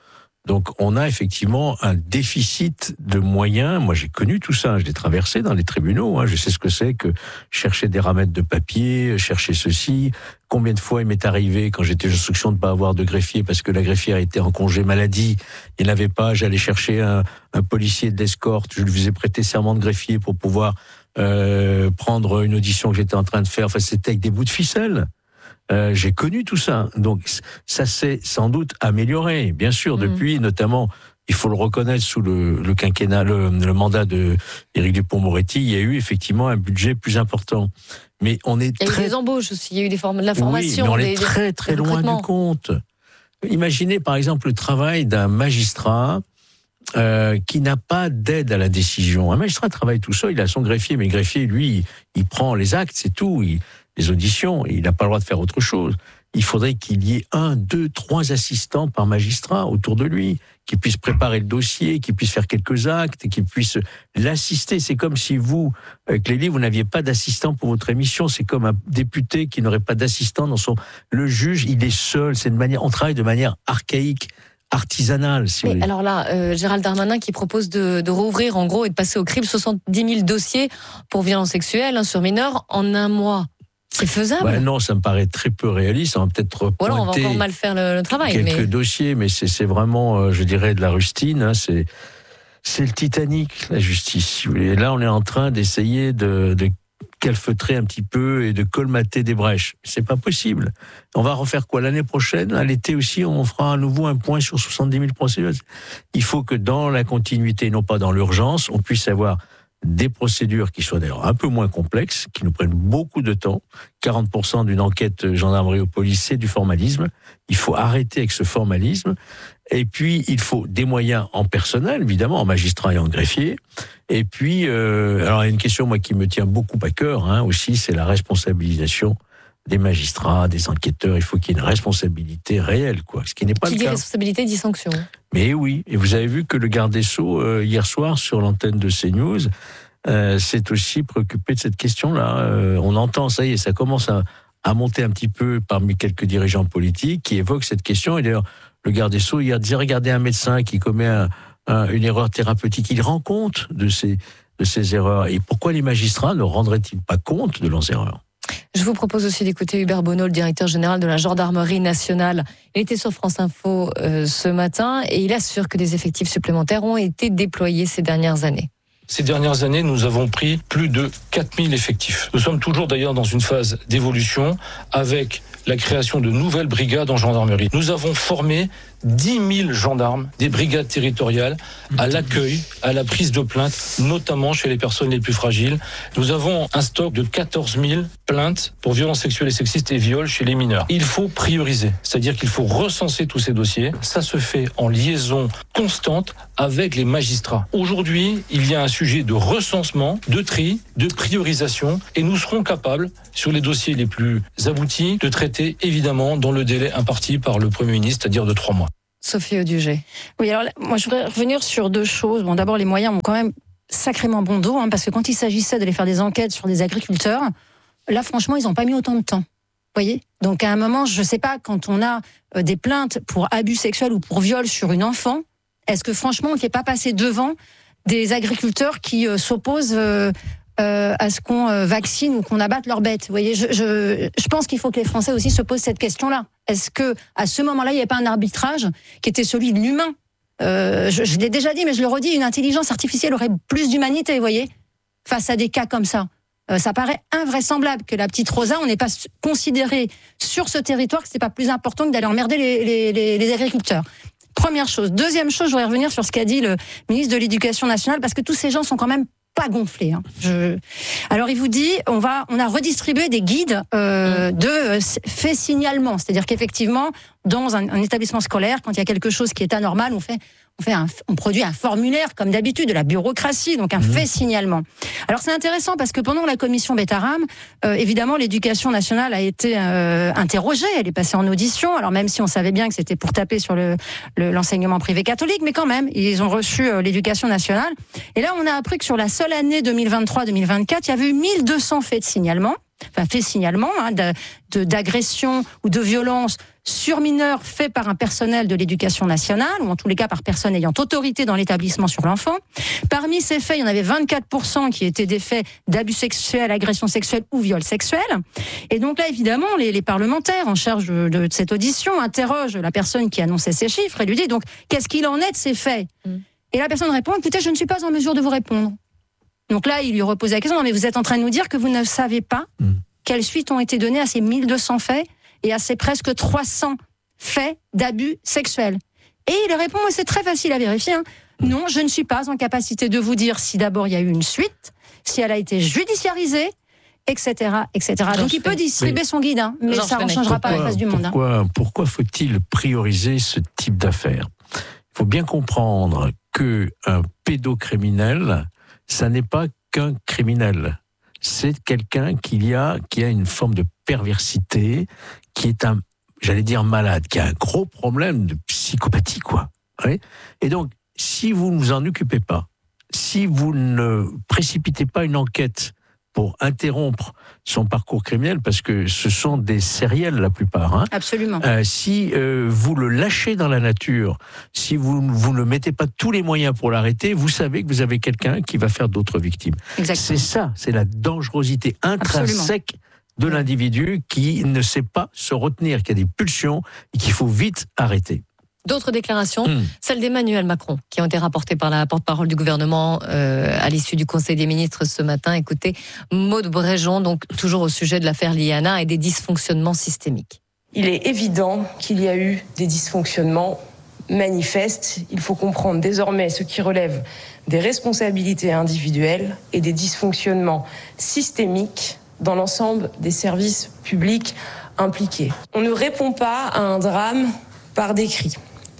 Donc, on a effectivement un déficit de moyens. Moi, j'ai connu tout ça. Je l'ai traversé dans les tribunaux. Hein. Je sais ce que c'est que chercher des ramettes de papier, chercher ceci. Combien de fois il m'est arrivé, quand j'étais instruction, de ne pas avoir de greffier parce que la greffière était en congé maladie. Il n'avait pas. J'allais chercher un, un policier d'escorte. Je lui faisais prêter serment de greffier pour pouvoir euh, prendre une audition que j'étais en train de faire. Enfin, c'était avec des bouts de ficelle. Euh, j'ai connu tout ça, donc ça s'est sans doute amélioré, bien sûr, mmh. depuis, notamment, il faut le reconnaître, sous le, le quinquennat, le, le mandat de Éric Dupond-Moretti, il y a eu effectivement un budget plus important. Mais on est il y a très... eu des embauches aussi, il y a eu des formes, de la formation. Oui, mais on des, est très très loin du compte. Imaginez par exemple le travail d'un magistrat euh, qui n'a pas d'aide à la décision. Un magistrat travaille tout seul, il a son greffier, mais le greffier, lui, il, il prend les actes, c'est tout. Il, les auditions, il n'a pas le droit de faire autre chose. Il faudrait qu'il y ait un, deux, trois assistants par magistrat autour de lui, qui puissent préparer le dossier, qui puissent faire quelques actes, qui puissent l'assister. C'est comme si vous, Clélie, vous n'aviez pas d'assistant pour votre émission. C'est comme un député qui n'aurait pas d'assistant dans son... Le juge, il est seul. C'est une manière... On travaille de manière archaïque, artisanale, si vous voulez. Alors là, euh, Gérald Darmanin qui propose de, de rouvrir, en gros, et de passer au crible soixante-dix mille dossiers pour violences sexuelles hein, sur mineurs en un mois. C'est faisable? Ouais, non, ça me paraît très peu réaliste. On va peut-être voilà, on va encore mal faire le, le travail. Quelques mais... dossiers, mais c'est, c'est vraiment, euh, je dirais, de la rustine. Hein, c'est, c'est le Titanic, la justice. Et là, on est en train d'essayer de, de calfeutrer un petit peu et de colmater des brèches. C'est pas possible. On va refaire quoi l'année prochaine? À l'été aussi, on fera à nouveau un point sur soixante-dix mille procédures. Il faut que dans la continuité, non pas dans l'urgence, on puisse avoir des procédures qui soient d'ailleurs un peu moins complexes, qui nous prennent beaucoup de temps. quarante pour cent d'une enquête gendarmerie ou police, c'est du formalisme. Il faut arrêter avec ce formalisme. Et puis, il faut des moyens en personnel, évidemment, en magistrat et en greffier. Et puis, euh, alors il y a une question, moi, qui me tient beaucoup à cœur, hein, aussi, c'est la responsabilisation des magistrats, des enquêteurs. Il faut qu'il y ait une responsabilité réelle, quoi. Ce qui n'est pas qui le dit cas. Responsabilité dit sanction. Mais oui, et vous avez vu que le garde des Sceaux, euh, hier soir, sur l'antenne de CNews, euh, s'est aussi préoccupé de cette question-là. Euh, on entend, ça y est, ça commence à, a monté un petit peu parmi quelques dirigeants politiques qui évoquent cette question. Et d'ailleurs, le garde des Sceaux, il a dit, regardez un médecin qui commet un, un, une erreur thérapeutique, il rend compte de ces, de ces erreurs. Et pourquoi les magistrats ne rendraient-ils pas compte de leurs erreurs ? Je vous propose aussi d'écouter Hubert Bonneau, le directeur général de la Gendarmerie nationale. Il était sur France Info euh, ce matin et il assure que des effectifs supplémentaires ont été déployés ces dernières années. Ces dernières années, nous avons pris plus de quatre mille effectifs. Nous sommes toujours d'ailleurs dans une phase d'évolution avec la création de nouvelles brigades en gendarmerie. Nous avons formé dix mille gendarmes des brigades territoriales à l'accueil, à la prise de plainte, notamment chez les personnes les plus fragiles. Nous avons un stock de quatorze mille plaintes pour violences sexuelles et sexistes et viols chez les mineurs. Il faut prioriser, c'est-à-dire qu'il faut recenser tous ces dossiers. Ça se fait en liaison constante avec les magistrats. Aujourd'hui, il y a un sujet de recensement, de tri, de priorisation et nous serons capables, sur les dossiers les plus aboutis, de traiter évidemment dans le délai imparti par le Premier ministre, c'est-à-dire de trois mois. Sophie Audugé. Oui, alors moi je voudrais revenir sur deux choses. Bon, d'abord, les moyens ont quand même sacrément bon dos, hein, parce que quand il s'agissait d'aller faire des enquêtes sur des agriculteurs, là, franchement, ils n'ont pas mis autant de temps. Vous voyez ? Donc, à un moment, je ne sais pas, quand on a euh, des plaintes pour abus sexuels ou pour viol sur une enfant, est-ce que franchement, on ne fait pas passer devant des agriculteurs qui euh, s'opposent euh, euh, à ce qu'on euh, vaccine ou qu'on abatte leurs bêtes ? Vous voyez, je, je, je pense qu'il faut que les Français aussi se posent cette question-là. Est-ce que à ce moment-là, il n'y avait pas un arbitrage qui était celui de l'humain ? euh, Je, je l'ai déjà dit, mais je le redis, une intelligence artificielle aurait plus d'humanité, vous voyez, face à des cas comme ça. Euh, ça paraît invraisemblable que la petite Rosa, on n'ait pas considéré sur ce territoire que c'était pas plus important que d'aller emmerder les, les, les, les agriculteurs. Première chose. Deuxième chose, je voudrais revenir sur ce qu'a dit le ministre de l'Éducation nationale, parce que tous ces gens sont quand même pas gonflés. Hein. Je... Alors il vous dit, on va, on a redistribué des guides euh, de euh, fait signalement, c'est-à-dire qu'effectivement, dans un, un établissement scolaire, quand il y a quelque chose qui est anormal, on fait, on fait, un, on produit un formulaire comme d'habitude, de la bureaucratie, donc un mmh. fait signalement. Alors c'est intéressant parce que pendant la commission Betaram, euh, évidemment, l'Éducation nationale a été euh, interrogée, elle est passée en audition. Alors même si on savait bien que c'était pour taper sur le, le l'enseignement privé catholique, mais quand même, ils ont reçu euh, l'Éducation nationale. Et là, on a appris que sur la seule année deux mille vingt-trois deux mille vingt-quatre, il y avait eu mille deux cents faits de signalement. Enfin, fait signalement hein, de, de, d'agression ou de violence sur mineurs faits par un personnel de l'éducation nationale, ou en tous les cas par personne ayant autorité dans l'établissement sur l'enfant. Parmi ces faits, il y en avait vingt-quatre pour cent qui étaient des faits d'abus sexuels, agression sexuelle ou viol sexuel. Et donc là, évidemment, les, les parlementaires en charge de, de cette audition interrogent la personne qui annonçait ces chiffres et lui dit donc, qu'est-ce qu'il en est de ces faits ? mmh. Et la personne répond, écoutez, je ne suis pas en mesure de vous répondre. Donc là, il lui repose la question, non mais vous êtes en train de nous dire que vous ne savez pas mmh. quelles suites ont été données à ces mille deux cents faits et à ces presque trois cents faits d'abus sexuels. Et il répond, c'est très facile à vérifier, hein. Non, je ne suis pas en capacité de vous dire si d'abord il y a eu une suite, si elle a été judiciarisée, et cetera, et cetera. Donc il peut distribuer son guide, hein, mais ça ne changera pas la face du monde. Pourquoi, hein. pourquoi faut-il prioriser ce type d'affaires ? Il faut bien comprendre qu'un pédocriminel, ça n'est pas qu'un criminel. C'est quelqu'un qui a, qui a une forme de perversité, qui est un, j'allais dire malade, qui a un gros problème de psychopathie, quoi. Oui. Et donc, si vous ne vous en occupez pas, si vous ne précipitez pas une enquête pour interrompre son parcours criminel, parce que ce sont des sériels la plupart. Hein. Absolument. Euh, si euh, vous le lâchez dans la nature, si vous, vous ne mettez pas tous les moyens pour l'arrêter, vous savez que vous avez quelqu'un qui va faire d'autres victimes. Exactement. C'est ça, c'est la dangerosité intrinsèque Absolument. de l'individu qui ne sait pas se retenir, qui a des pulsions et qu'il faut vite arrêter. D'autres déclarations, mmh. celles d'Emmanuel Macron, qui ont été rapportées par la porte-parole du gouvernement euh, à l'issue du Conseil des ministres ce matin. Écoutez, Maud Bréjon, donc toujours au sujet de l'affaire Liana et des dysfonctionnements systémiques. Il est évident qu'il y a eu des dysfonctionnements manifestes. Il faut comprendre désormais ce qui relève des responsabilités individuelles et des dysfonctionnements systémiques dans l'ensemble des services publics impliqués. On ne répond pas à un drame par des cris.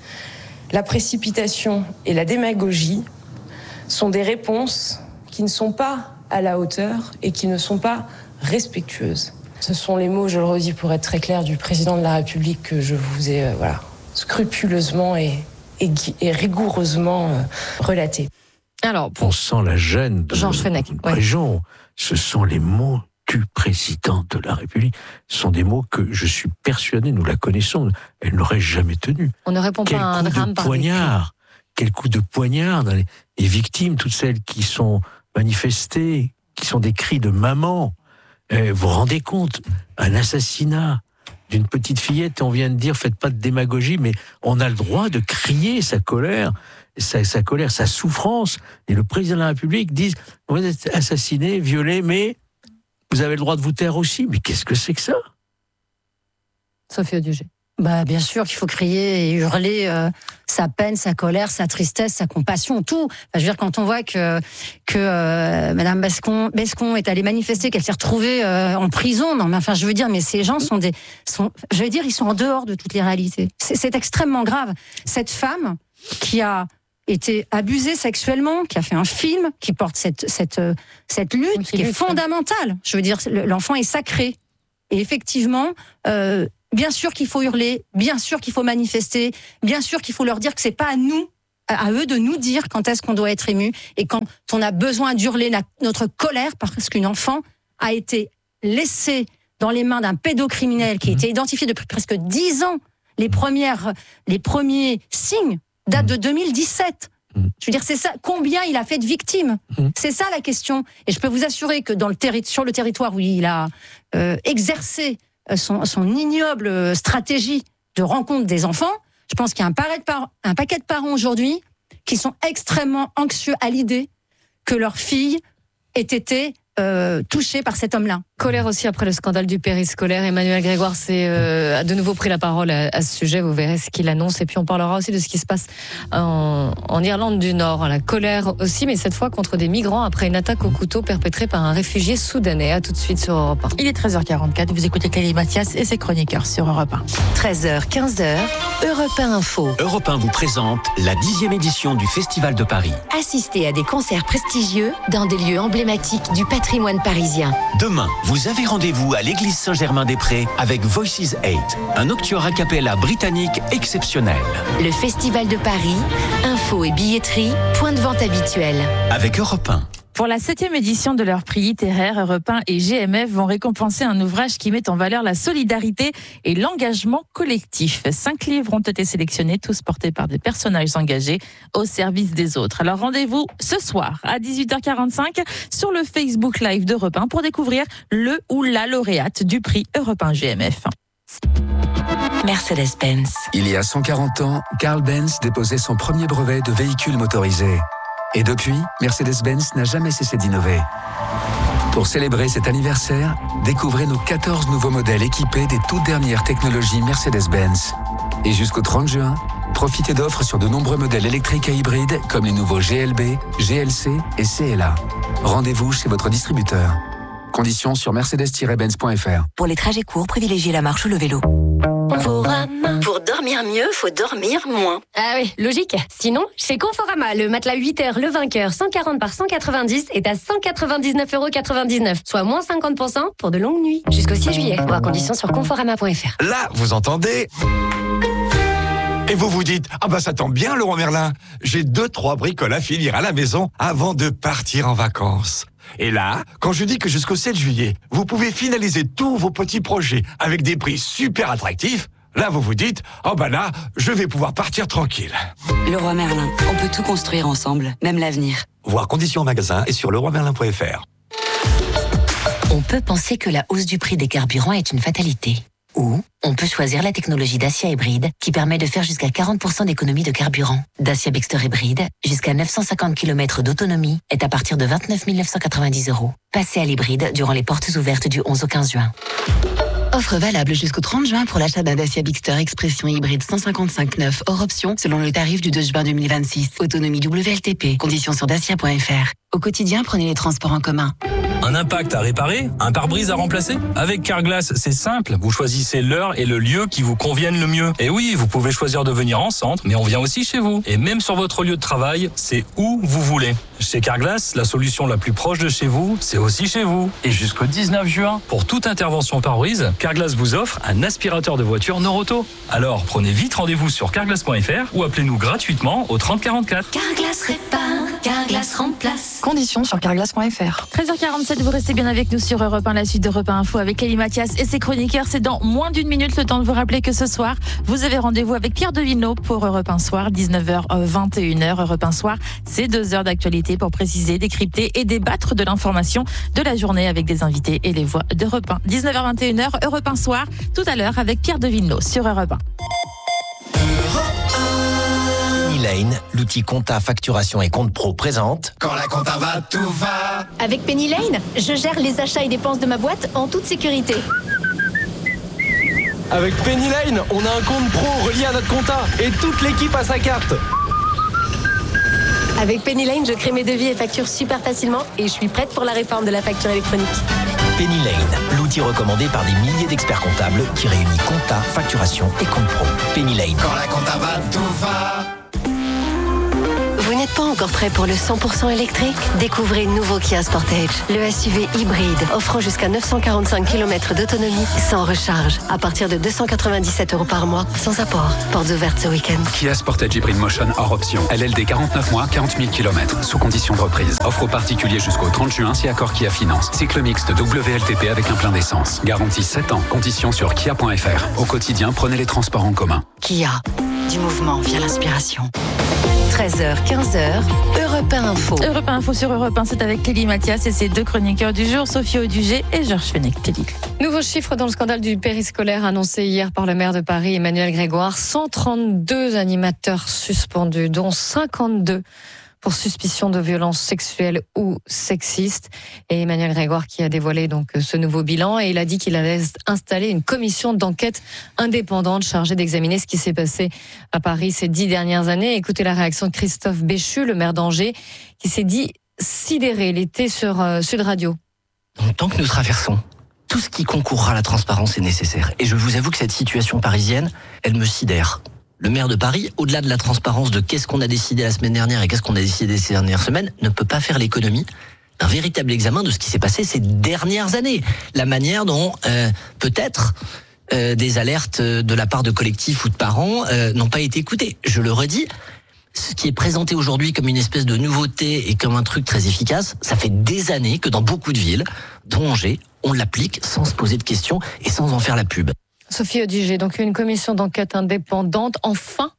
La précipitation et la démagogie sont des réponses qui ne sont pas à la hauteur et qui ne sont pas respectueuses. Ce sont les mots, je le redis pour être très clair, du président de la République que je vous ai euh, voilà, scrupuleusement et, et, et rigoureusement euh, relatés. Alors, pour... On sent la gêne de Georges Fenech. Bréjon. Ce sont les mots du président de la République sont des mots que je suis persuadé, nous la connaissons, elle n'aurait jamais tenu. On ne répond Quel pas à un coup drame de par poignard, quel coup de poignard dans les, les victimes, toutes celles qui sont manifestées, qui sont des cris de maman. Eh, vous vous rendez compte, un assassinat d'une petite fillette, on vient de dire, faites pas de démagogie, mais on a le droit de crier sa colère, sa, sa colère, sa souffrance. Et le président de la République dit, vous êtes assassiné, violé, mais vous avez le droit de vous taire aussi. Mais qu'est-ce que c'est que ça? Sophie Audugé. Bah, bien sûr qu'il faut crier et hurler euh, sa peine, sa colère, sa tristesse, sa compassion, tout. Enfin, je veux dire, quand on voit que que euh, Madame Bescon, Bescon est allée manifester, qu'elle s'est retrouvée euh, en prison, non, mais enfin, je veux dire, mais ces gens sont des, sont, je veux dire, ils sont en dehors de toutes les réalités. C'est, c'est extrêmement grave. Cette femme qui a été abusée sexuellement, qui a fait un film, qui porte cette cette cette lutte, oui, qui, qui est fondamentale. Je veux dire, l'enfant est sacré. Et effectivement. Euh, Bien sûr qu'il faut hurler, bien sûr qu'il faut manifester, bien sûr qu'il faut leur dire que c'est pas à nous, à eux de nous dire quand est-ce qu'on doit être ému et quand on a besoin d'hurler notre colère parce qu'une enfant a été laissée dans les mains d'un pédocriminel qui a été identifié depuis presque dix ans. Les premières, les premiers signes datent de deux mille dix-sept. Je veux dire, c'est ça. Combien il a fait de victimes? C'est ça la question. Et je peux vous assurer que dans le terri- sur le territoire où il a euh, exercé Son, son ignoble stratégie de rencontre des enfants, je pense qu'il y a un, par, un paquet de parents aujourd'hui qui sont extrêmement anxieux à l'idée que leur fille ait été euh, touchée par cet homme-là. Colère aussi après le scandale du périscolaire. Emmanuel Grégoire s'est, euh, a de nouveau pris la parole à, à ce sujet. Vous verrez ce qu'il annonce. Et puis on parlera aussi de ce qui se passe en, en Irlande du Nord. La colère aussi, mais cette fois contre des migrants après une attaque au couteau perpétrée par un réfugié soudanais. À tout de suite sur Europe un. Il est treize heures quarante-quatre. Vous écoutez Clélie Mathias et ses chroniqueurs sur Europe un. treize heures, quinze heures, Europe un Info. Europe un vous présente la dixième édition du Festival de Paris. Assistez à des concerts prestigieux dans des lieux emblématiques du patrimoine parisien. Demain, vous avez rendez-vous à l'église Saint-Germain-des-Prés avec Voices eight, un octuor a cappella britannique exceptionnel. Le Festival de Paris, info et billetterie, point de vente habituel. Avec Europe un. Pour la septième édition de leur prix littéraire, Europe un et G M F vont récompenser un ouvrage qui met en valeur la solidarité et l'engagement collectif. Cinq livres ont été sélectionnés, tous portés par des personnages engagés au service des autres. Alors rendez-vous ce soir à dix-huit heures quarante-cinq sur le Facebook Live d'Europe un pour découvrir le ou la lauréate du prix Europe un G M F. Mercedes-Benz. Il y a cent quarante ans, Carl Benz déposait son premier brevet de véhicule motorisé. Et depuis, Mercedes-Benz n'a jamais cessé d'innover. Pour célébrer cet anniversaire, découvrez nos quatorze nouveaux modèles équipés des toutes dernières technologies Mercedes-Benz. Et jusqu'au trente juin, profitez d'offres sur de nombreux modèles électriques et hybrides comme les nouveaux G L B, G L C et C L A. Rendez-vous chez votre distributeur. Conditions sur mercedes tiret benz point f r. Pour les trajets courts, privilégiez la marche ou le vélo. Conforama. Pour dormir mieux, faut dormir moins. Ah oui, logique. Sinon, chez Conforama, le matelas huit heures, le vainqueur, cent quarante par cent quatre-vingt-dix est à cent quatre-vingt-dix-neuf euros quatre-vingt-dix-neuf, soit moins cinquante pour cent pour de longues nuits. Jusqu'au six juillet. Voir conditions sur conforama point f r. Là, vous entendez ? Et vous vous dites, ah bah ça tombe bien, Leroy Merlin. J'ai deux, trois bricoles à finir à la maison avant de partir en vacances. Et là, quand je dis que jusqu'au sept juillet, vous pouvez finaliser tous vos petits projets avec des prix super attractifs, là vous vous dites, oh bah là, je vais pouvoir partir tranquille. Leroy Merlin, on peut tout construire ensemble, même l'avenir. Voir conditions en magasin et sur leroy merlin point f r. On peut penser que la hausse du prix des carburants est une fatalité. Ou on peut choisir la technologie Dacia Hybride qui permet de faire jusqu'à quarante pour cent d'économie de carburant. Dacia Bexter Hybride, jusqu'à neuf cent cinquante kilomètres d'autonomie, est à partir de vingt-neuf mille neuf cent quatre-vingt-dix euros. Passez à l'hybride durant les portes ouvertes du onze au quinze juin. Offre valable jusqu'au trente juin pour l'achat d'un Dacia Bixter Expression hybride cent cinquante-cinq neuf hors option selon le tarif du deux juin deux mille vingt-six. Autonomie W L T P. Conditions sur dacia point f r. Au quotidien, prenez les transports en commun. Un impact à réparer? Un pare-brise à remplacer? Avec Carglass, c'est simple. Vous choisissez l'heure et le lieu qui vous conviennent le mieux. Et oui, vous pouvez choisir de venir en centre, mais on vient aussi chez vous. Et même sur votre lieu de travail, c'est où vous voulez. Chez Carglass, la solution la plus proche de chez vous, c'est aussi chez vous. Et jusqu'au dix-neuf juin, pour toute intervention pare-brise, Carglass vous offre un aspirateur de voiture Noroto. Alors, prenez vite rendez-vous sur carglass point f r ou appelez-nous gratuitement au trente quarante-quatre. Carglass répare, Carglass remplace. Conditions sur carglass point f r. treize heures quarante-sept, vous restez bien avec nous sur Europe un, la suite d'Europe un Info avec Kelly Mathias et ses chroniqueurs. C'est dans moins d'une minute, le temps de vous rappeler que ce soir, vous avez rendez-vous avec Pierre de Villeneuve pour Europe un Soir, dix-neuf heures vingt et une heures. Europe un Soir, c'est deux heures d'actualité pour préciser, décrypter et débattre de l'information de la journée avec des invités et les voix d'Europe un. dix-neuf heures vingt et une heures, Europe un Soir, tout à l'heure avec Pierre de Villeneuve sur Europe un. Penny Lane, l'outil compta, facturation et compte pro présente. Quand la compta va, tout va. Avec Penny Lane, je gère les achats et dépenses de ma boîte en toute sécurité. Avec Penny Lane, on a un compte pro relié à notre compta et toute l'équipe a sa carte. Avec Penny Lane, je crée mes devis et factures super facilement et je suis prête pour la réforme de la facture électronique. Penny Lane, l'outil recommandé par des milliers d'experts comptables qui réunit compta, facturation et compte pro. Penny Lane. Quand la compta va, tout va. Vous n'êtes pas encore prêt pour le cent pour cent électrique? Découvrez le nouveau Kia Sportage, le S U V hybride offrant jusqu'à neuf cent quarante-cinq kilomètres d'autonomie sans recharge à partir de deux cent quatre-vingt-dix-sept euros par mois sans apport. Portes ouvertes ce week-end. Kia Sportage Hybrid Motion hors option. L L D quarante-neuf mois, quarante mille kilomètres sous condition de reprise. Offre aux particuliers jusqu'au trente juin si accord Kia Finance. Cycle mixte W L T P avec un plein d'essence. Garantie sept ans. Conditions sur kia point f r. Au quotidien, prenez les transports en commun. Kia, du mouvement via l'inspiration. treize heures, quinze heures, Europe un Info. Europe un Info sur Europe un, c'est avec Kelly Mathias et ses deux chroniqueurs du jour, Sophie Audugé et Georges Fenech. Kelly. Nouveau chiffre dans le scandale du périscolaire annoncé hier par le maire de Paris, Emmanuel Grégoire. cent trente-deux animateurs suspendus, dont cinquante-deux pour suspicion de violences sexuelles ou sexistes. Et Emmanuel Grégoire qui a dévoilé donc ce nouveau bilan et il a dit qu'il allait installer une commission d'enquête indépendante chargée d'examiner ce qui s'est passé à Paris ces dix dernières années. Écoutez la réaction de Christophe Béchu, le maire d'Angers, qui s'est dit sidéré. Il était sur euh, Sud Radio. Donc, tant que nous traversons, tout ce qui concourra à la transparence est nécessaire. Et je vous avoue que cette situation parisienne, elle me sidère. Le maire de Paris, au-delà de la transparence de qu'est-ce qu'on a décidé la semaine dernière et qu'est-ce qu'on a décidé ces dernières semaines, ne peut pas faire l'économie d'un véritable examen de ce qui s'est passé ces dernières années. La manière dont, euh, peut-être, euh, des alertes de la part de collectifs ou de parents euh, n'ont pas été écoutées. Je le redis, ce qui est présenté aujourd'hui comme une espèce de nouveauté et comme un truc très efficace, ça fait des années que dans beaucoup de villes, dont Angers, on l'applique sans se poser de questions et sans en faire la pub. Sophie Audugé, donc une commission d'enquête indépendante, enfin.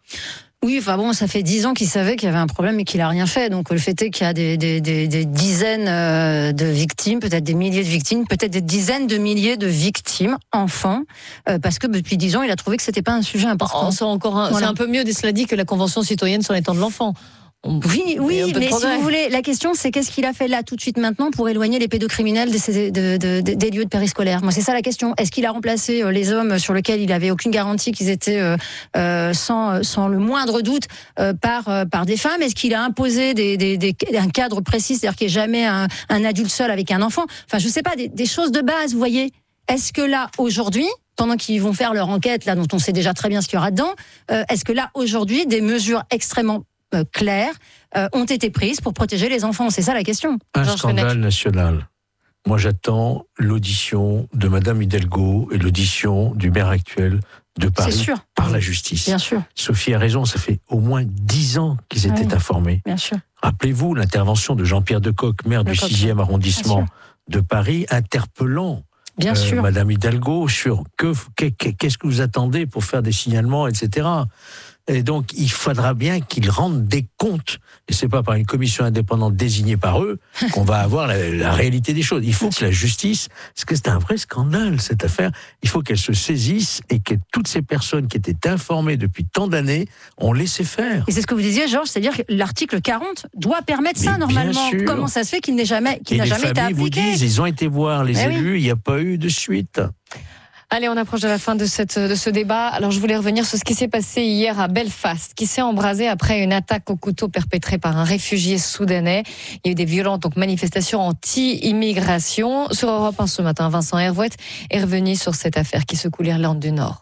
Oui, enfin bon, ça fait dix ans qu'il savait qu'il y avait un problème et qu'il a rien fait. Donc le fait est qu'il y a des, des, des, des dizaines de victimes, peut-être des milliers de victimes, peut-être des dizaines de milliers de victimes, enfants, euh, parce que depuis dix ans, il a trouvé que c'était pas un sujet important. Oh, c'est encore un, voilà. C'est un peu mieux, cela dit, que la Convention citoyenne sur les temps de l'enfant. Oui, oui, mais si vous voulez, la question c'est qu'est-ce qu'il a fait là tout de suite maintenant pour éloigner les pédocriminels des, de, de, de, des lieux de périscolaire. Moi, c'est ça la question. Est-ce qu'il a remplacé les hommes sur lesquels il avait aucune garantie qu'ils étaient euh, euh, sans, sans le moindre doute euh, par euh, par des femmes? Est-ce qu'il a imposé des, des, des, un cadre précis, c'est-à-dire qu'il n'y ait jamais un, un adulte seul avec un enfant? Enfin, je sais pas, des, des choses de base, vous voyez. Est-ce que là aujourd'hui, pendant qu'ils vont faire leur enquête, là dont on sait déjà très bien ce qu'il y aura dedans, euh, est-ce que là aujourd'hui des mesures extrêmement Euh, claires euh, ont été prises pour protéger les enfants? C'est ça la question. Un Georges scandale Fenech. national. Moi, j'attends l'audition de Madame Hidalgo et l'audition du maire actuel de Paris sûr. par la justice. Bien sûr. Sophie a raison, ça fait au moins dix ans qu'ils étaient oui, informés. Bien sûr. Rappelez-vous l'intervention de Jean-Pierre Decoq, maire Le du Coq. sixième arrondissement Bien de Paris, interpellant Bien euh, sûr. Madame Hidalgo sur que, que- qu'est-ce que vous attendez pour faire des signalements, et cetera. Et donc, il faudra bien qu'ils rendent des comptes. Et c'est pas par une commission indépendante désignée par eux qu'on va avoir la, la réalité des choses. Il faut que la justice, parce que c'est un vrai scandale, cette affaire, il faut qu'elle se saisisse et que toutes ces personnes qui étaient informées depuis tant d'années ont laissé faire. Et c'est ce que vous disiez, Georges, c'est-à-dire que l'article quarante doit permettre Mais ça bien normalement. sûr. Comment ça se fait qu'il n'ait jamais, qu'il Et n'a les jamais été familles vous appliqué? disent, ils ont été voir les Mais oui. élus, il n'y a pas eu de suite. Allez, on approche de la fin de, cette, de ce débat. Alors, je voulais revenir sur ce qui s'est passé hier à Belfast, qui s'est embrasé après une attaque au couteau perpétrée par un réfugié soudanais. Il y a eu des violentes donc, manifestations anti-immigration. Sur Europe un ce matin, Vincent Hervouet est revenu sur cette affaire qui secoue l'Irlande du Nord.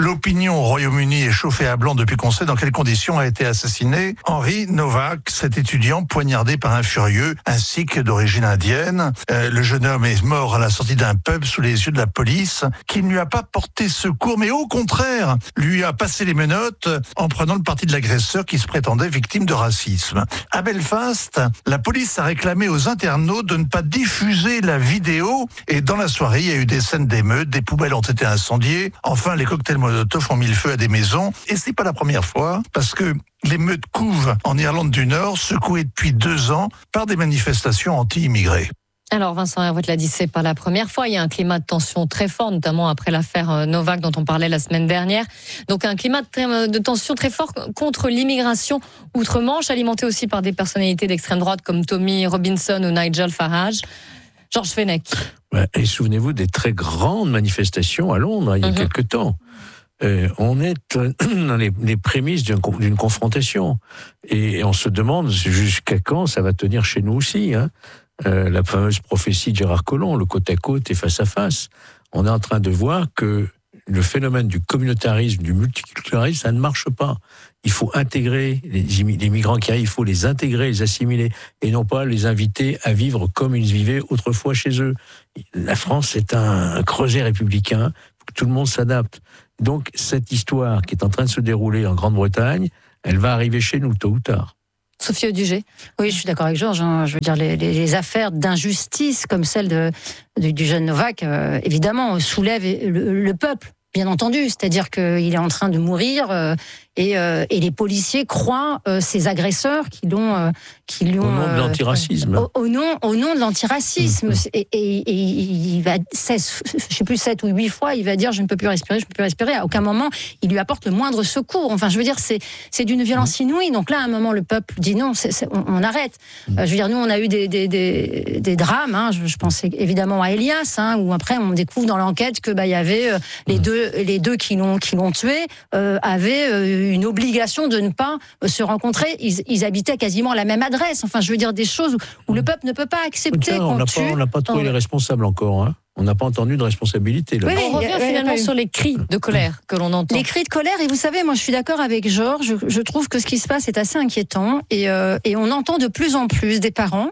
L'opinion au Royaume-Uni est chauffée à blanc depuis qu'on sait dans quelles conditions a été assassiné Henry Novak, cet étudiant poignardé par un furieux, un sikh d'origine indienne. Euh, le jeune homme est mort à la sortie d'un pub sous les yeux de la police, qui ne lui a pas porté secours, mais au contraire, lui a passé les menottes en prenant le parti de l'agresseur qui se prétendait victime de racisme. À Belfast, la police a réclamé aux internautes de ne pas diffuser la vidéo et dans la soirée, il y a eu des scènes d'émeutes, des poubelles ont été incendiées, enfin les cocktails Molotov ont mis le feu à des maisons et c'est pas la première fois parce que l'émeute couve en Irlande du Nord, secouée depuis deux ans par des manifestations anti-immigrés. Alors Vincent Hervoët l'a dit, c'est pas la première fois. Il y a un climat de tension très fort, notamment après l'affaire Novak dont on parlait la semaine dernière. Donc un climat de tension très fort contre l'immigration outre-Manche, alimenté aussi par des personnalités d'extrême droite comme Tommy Robinson ou Nigel Farage. Georges Fenech. Ouais, et souvenez-vous des très grandes manifestations à Londres il y a mm-hmm. quelque temps. Euh, on est dans les, les prémices d'une, d'une confrontation. Et on se demande jusqu'à quand ça va tenir chez nous aussi, hein. Euh, la fameuse prophétie de Gérard Collomb, le côte à côte et face à face. On est en train de voir que le phénomène du communautarisme, du multiculturalisme, ça ne marche pas. Il faut intégrer les, les migrants qui arrivent, il faut les intégrer, les assimiler, et non pas les inviter à vivre comme ils vivaient autrefois chez eux. La France est un, un creuset républicain, il faut que tout le monde s'adapte. Donc cette histoire qui est en train de se dérouler en Grande-Bretagne, elle va arriver chez nous tôt ou tard. Sophie Audugé. Oui, je suis d'accord avec Georges. Hein. Je veux dire, les, les, les affaires d'injustice comme celle de, du, du jeune Novak, euh, évidemment, soulèvent le, le peuple, bien entendu. C'est-à-dire qu'il est en train de mourir euh, et, euh, et les policiers croient euh, ces agresseurs qui l'ont... Euh, qui l'ont au nom de l'antiracisme. Euh, au, au, nom, au nom de l'antiracisme. Mmh. Et, et, et il va, seize, je sais plus, sept ou huit fois, il va dire « je ne peux plus respirer, je ne peux plus respirer ». À aucun moment, il lui apporte le moindre secours. Enfin, je veux dire, c'est, c'est d'une violence inouïe. Donc là, à un moment, le peuple dit non, c'est, c'est, on, on arrête. Mmh. Euh, je veux dire, nous, on a eu des, des, des, des drames. Hein. Je, je pense évidemment à Elias, hein, où après, on découvre dans l'enquête que bah, y avait euh, les, mmh. deux, les deux qui l'ont, qui l'ont tué euh, avaient euh, une obligation de ne pas euh, se rencontrer. Ils, ils habitaient quasiment à la même adresse. Enfin, je veux dire des choses où, où le peuple ne peut pas accepter. Tiens, on n'a pas, on n'a pas trouvé les responsables encore. Hein. On n'a pas entendu de responsabilité. Là. Oui, on revient oui, finalement oui. sur les cris de colère que l'on entend. Les cris de colère, et vous savez, moi je suis d'accord avec Georges, je, je trouve que ce qui se passe est assez inquiétant, et, euh, et on entend de plus en plus des parents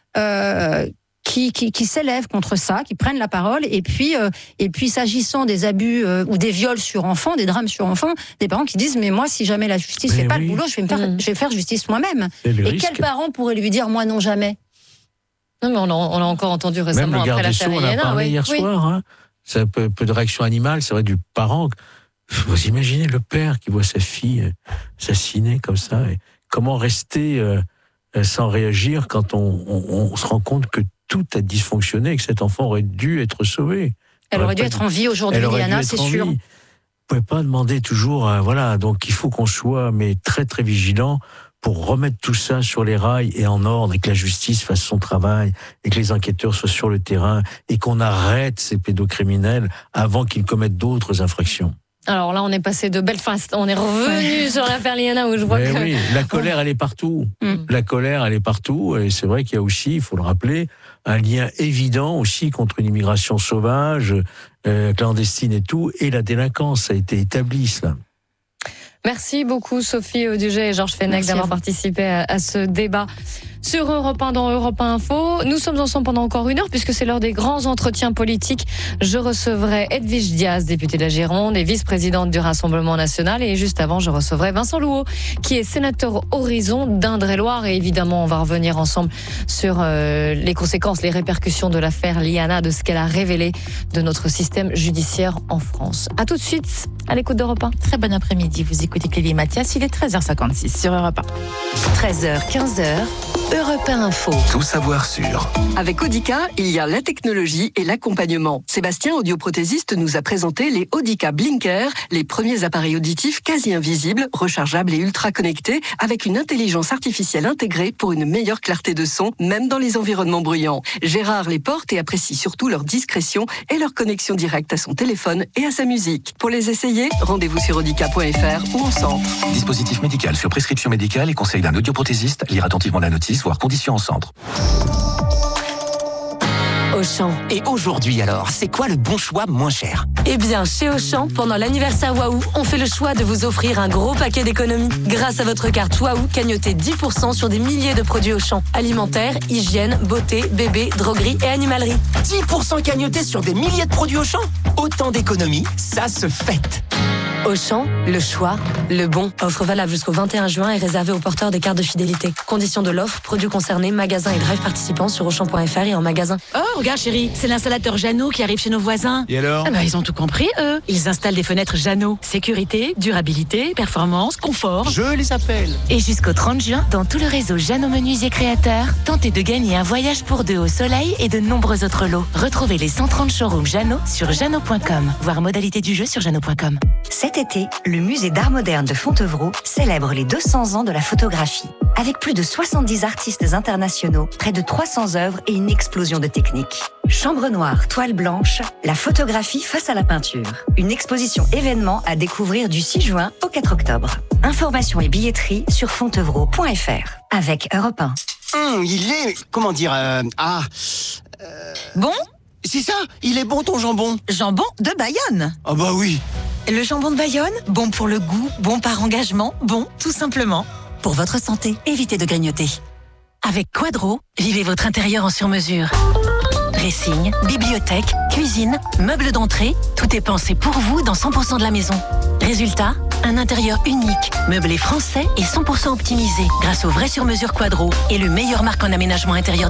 euh, qui, qui, qui s'élèvent contre ça, qui prennent la parole, et puis, euh, et puis s'agissant des abus euh, ou des viols sur enfants, des drames sur enfants, des parents qui disent mais moi si jamais la justice ne fait oui. pas le boulot, je vais, me faire, mmh. je vais faire justice moi-même. Et risque. Quels parents pourraient lui dire moi non jamais? Non, mais on l'a, on l'a encore entendu récemment après l'affaire Eliana. On a parlé oui. hier oui. soir. Hein. C'est un peu, peu de réaction animale, c'est vrai, du parent. Vous imaginez le père qui voit sa fille assassinée comme ça. Et comment rester euh, sans réagir quand on, on, on se rend compte que tout a dysfonctionné et que cet enfant aurait dû être sauvé. Elle aurait dû être en vie aujourd'hui, Eliana, c'est sûr. Vous ne pouvez pas demander toujours, euh, voilà. Donc il faut qu'on soit mais très très vigilant pour remettre tout ça sur les rails et en ordre, et que la justice fasse son travail, et que les enquêteurs soient sur le terrain, et qu'on arrête ces pédocriminels avant qu'ils commettent d'autres infractions. Alors là, on est passé de Belfast, on est revenu sur l'affaire Eliana où je vois mais que... oui, la colère, elle est partout. Mm. La colère, elle est partout, et c'est vrai qu'il y a aussi, il faut le rappeler, un lien évident aussi contre une immigration sauvage, euh, clandestine et tout, et la délinquance, ça a été établi, cela. Merci beaucoup Sophie Audugé et Georges Fenech d'avoir participé à, à ce débat sur Europe un dans Europe un Info. Nous sommes ensemble pendant encore une heure puisque c'est l'heure des grands entretiens politiques. Je recevrai Edwige Diaz, députée de la Gironde et vice-présidente du Rassemblement National. Et juste avant, je recevrai Vincent Louot, qui est sénateur Horizon d'Indre-et-Loire. Et évidemment, on va revenir ensemble sur euh, les conséquences, les répercussions de l'affaire Eliana, de ce qu'elle a révélé de notre système judiciaire en France. À tout de suite, à l'écoute d'Europe un. Très bon après-midi, vous écoutez Clélie Mathias, il est treize heures cinquante-six sur Europe un. treize heures, quinze heures, Europe un Info. Tout savoir sur. Avec Audica, il y a la technologie et l'accompagnement. Sébastien, audioprothésiste, nous a présenté les Audica Blinker, les premiers appareils auditifs quasi invisibles, rechargeables et ultra connectés, avec une intelligence artificielle intégrée pour une meilleure clarté de son, même dans les environnements bruyants. Gérard les porte et apprécie surtout leur discrétion et leur connexion directe à son téléphone et à sa musique. Pour les essayer, rendez-vous sur audica point f r ou en centre. Dispositif médical sur prescription médicale et conseil d'un audioprothésiste. Lire attentivement la notice, voire conditions en centre. Auchan. Et aujourd'hui alors, c'est quoi le bon choix moins cher? Eh bien, chez Auchan, pendant l'anniversaire Waouh, on fait le choix de vous offrir un gros paquet d'économies. Grâce à votre carte Waouh, cagnotez dix pour cent sur des milliers de produits Auchan. Alimentaire, hygiène, beauté, bébé, droguerie et animalerie. dix pour cent cagnotés sur des milliers de produits Auchan? Autant d'économies, ça se fête. Auchan, le choix, le bon. Offre valable jusqu'au vingt et un juin et réservée aux porteurs des cartes de fidélité. Conditions de l'offre, produits concernés, magasins et drive participants sur auchan point f r et en magasin. Oh, regarde chérie, c'est l'installateur Jeannot qui arrive chez nos voisins. Et alors? Ah bah, ils ont tout compris, eux. Ils installent des fenêtres Jeannot. Sécurité, durabilité, performance, confort. Je les appelle. Et jusqu'au trente juin, dans tout le réseau Jeannot Menuisier Créateurs, tentez de gagner un voyage pour deux au soleil et de nombreux autres lots. Retrouvez les cent trente showrooms Jeannot sur jeannot point com. Voir modalité du jeu sur jeannot point com. Cet été, le musée d'art moderne de Fontevraud célèbre les deux cents ans de la photographie. Avec plus de soixante-dix artistes internationaux, près de trois cents œuvres et une explosion de techniques. Chambre noire, toile blanche, la photographie face à la peinture. Une exposition événement à découvrir du six juin au quatre octobre. Informations et billetterie sur fontevraud point f r. Avec Europe un. Hum, il est... Comment dire... euh, ah... Euh... Bon? C'est ça, il est bon ton jambon. Jambon de Bayonne. Ah bah oui. Le jambon de Bayonne, bon pour le goût, bon par engagement, bon tout simplement. Pour votre santé, évitez de grignoter. Avec Quadro, vivez votre intérieur en sur-mesure. Dressing, bibliothèque, cuisine, meubles d'entrée, tout est pensé pour vous dans cent pour cent de la maison. Résultat, un intérieur unique, meublé français et cent pour cent optimisé grâce au vrai sur-mesure Quadro et le meilleur marque en aménagement intérieur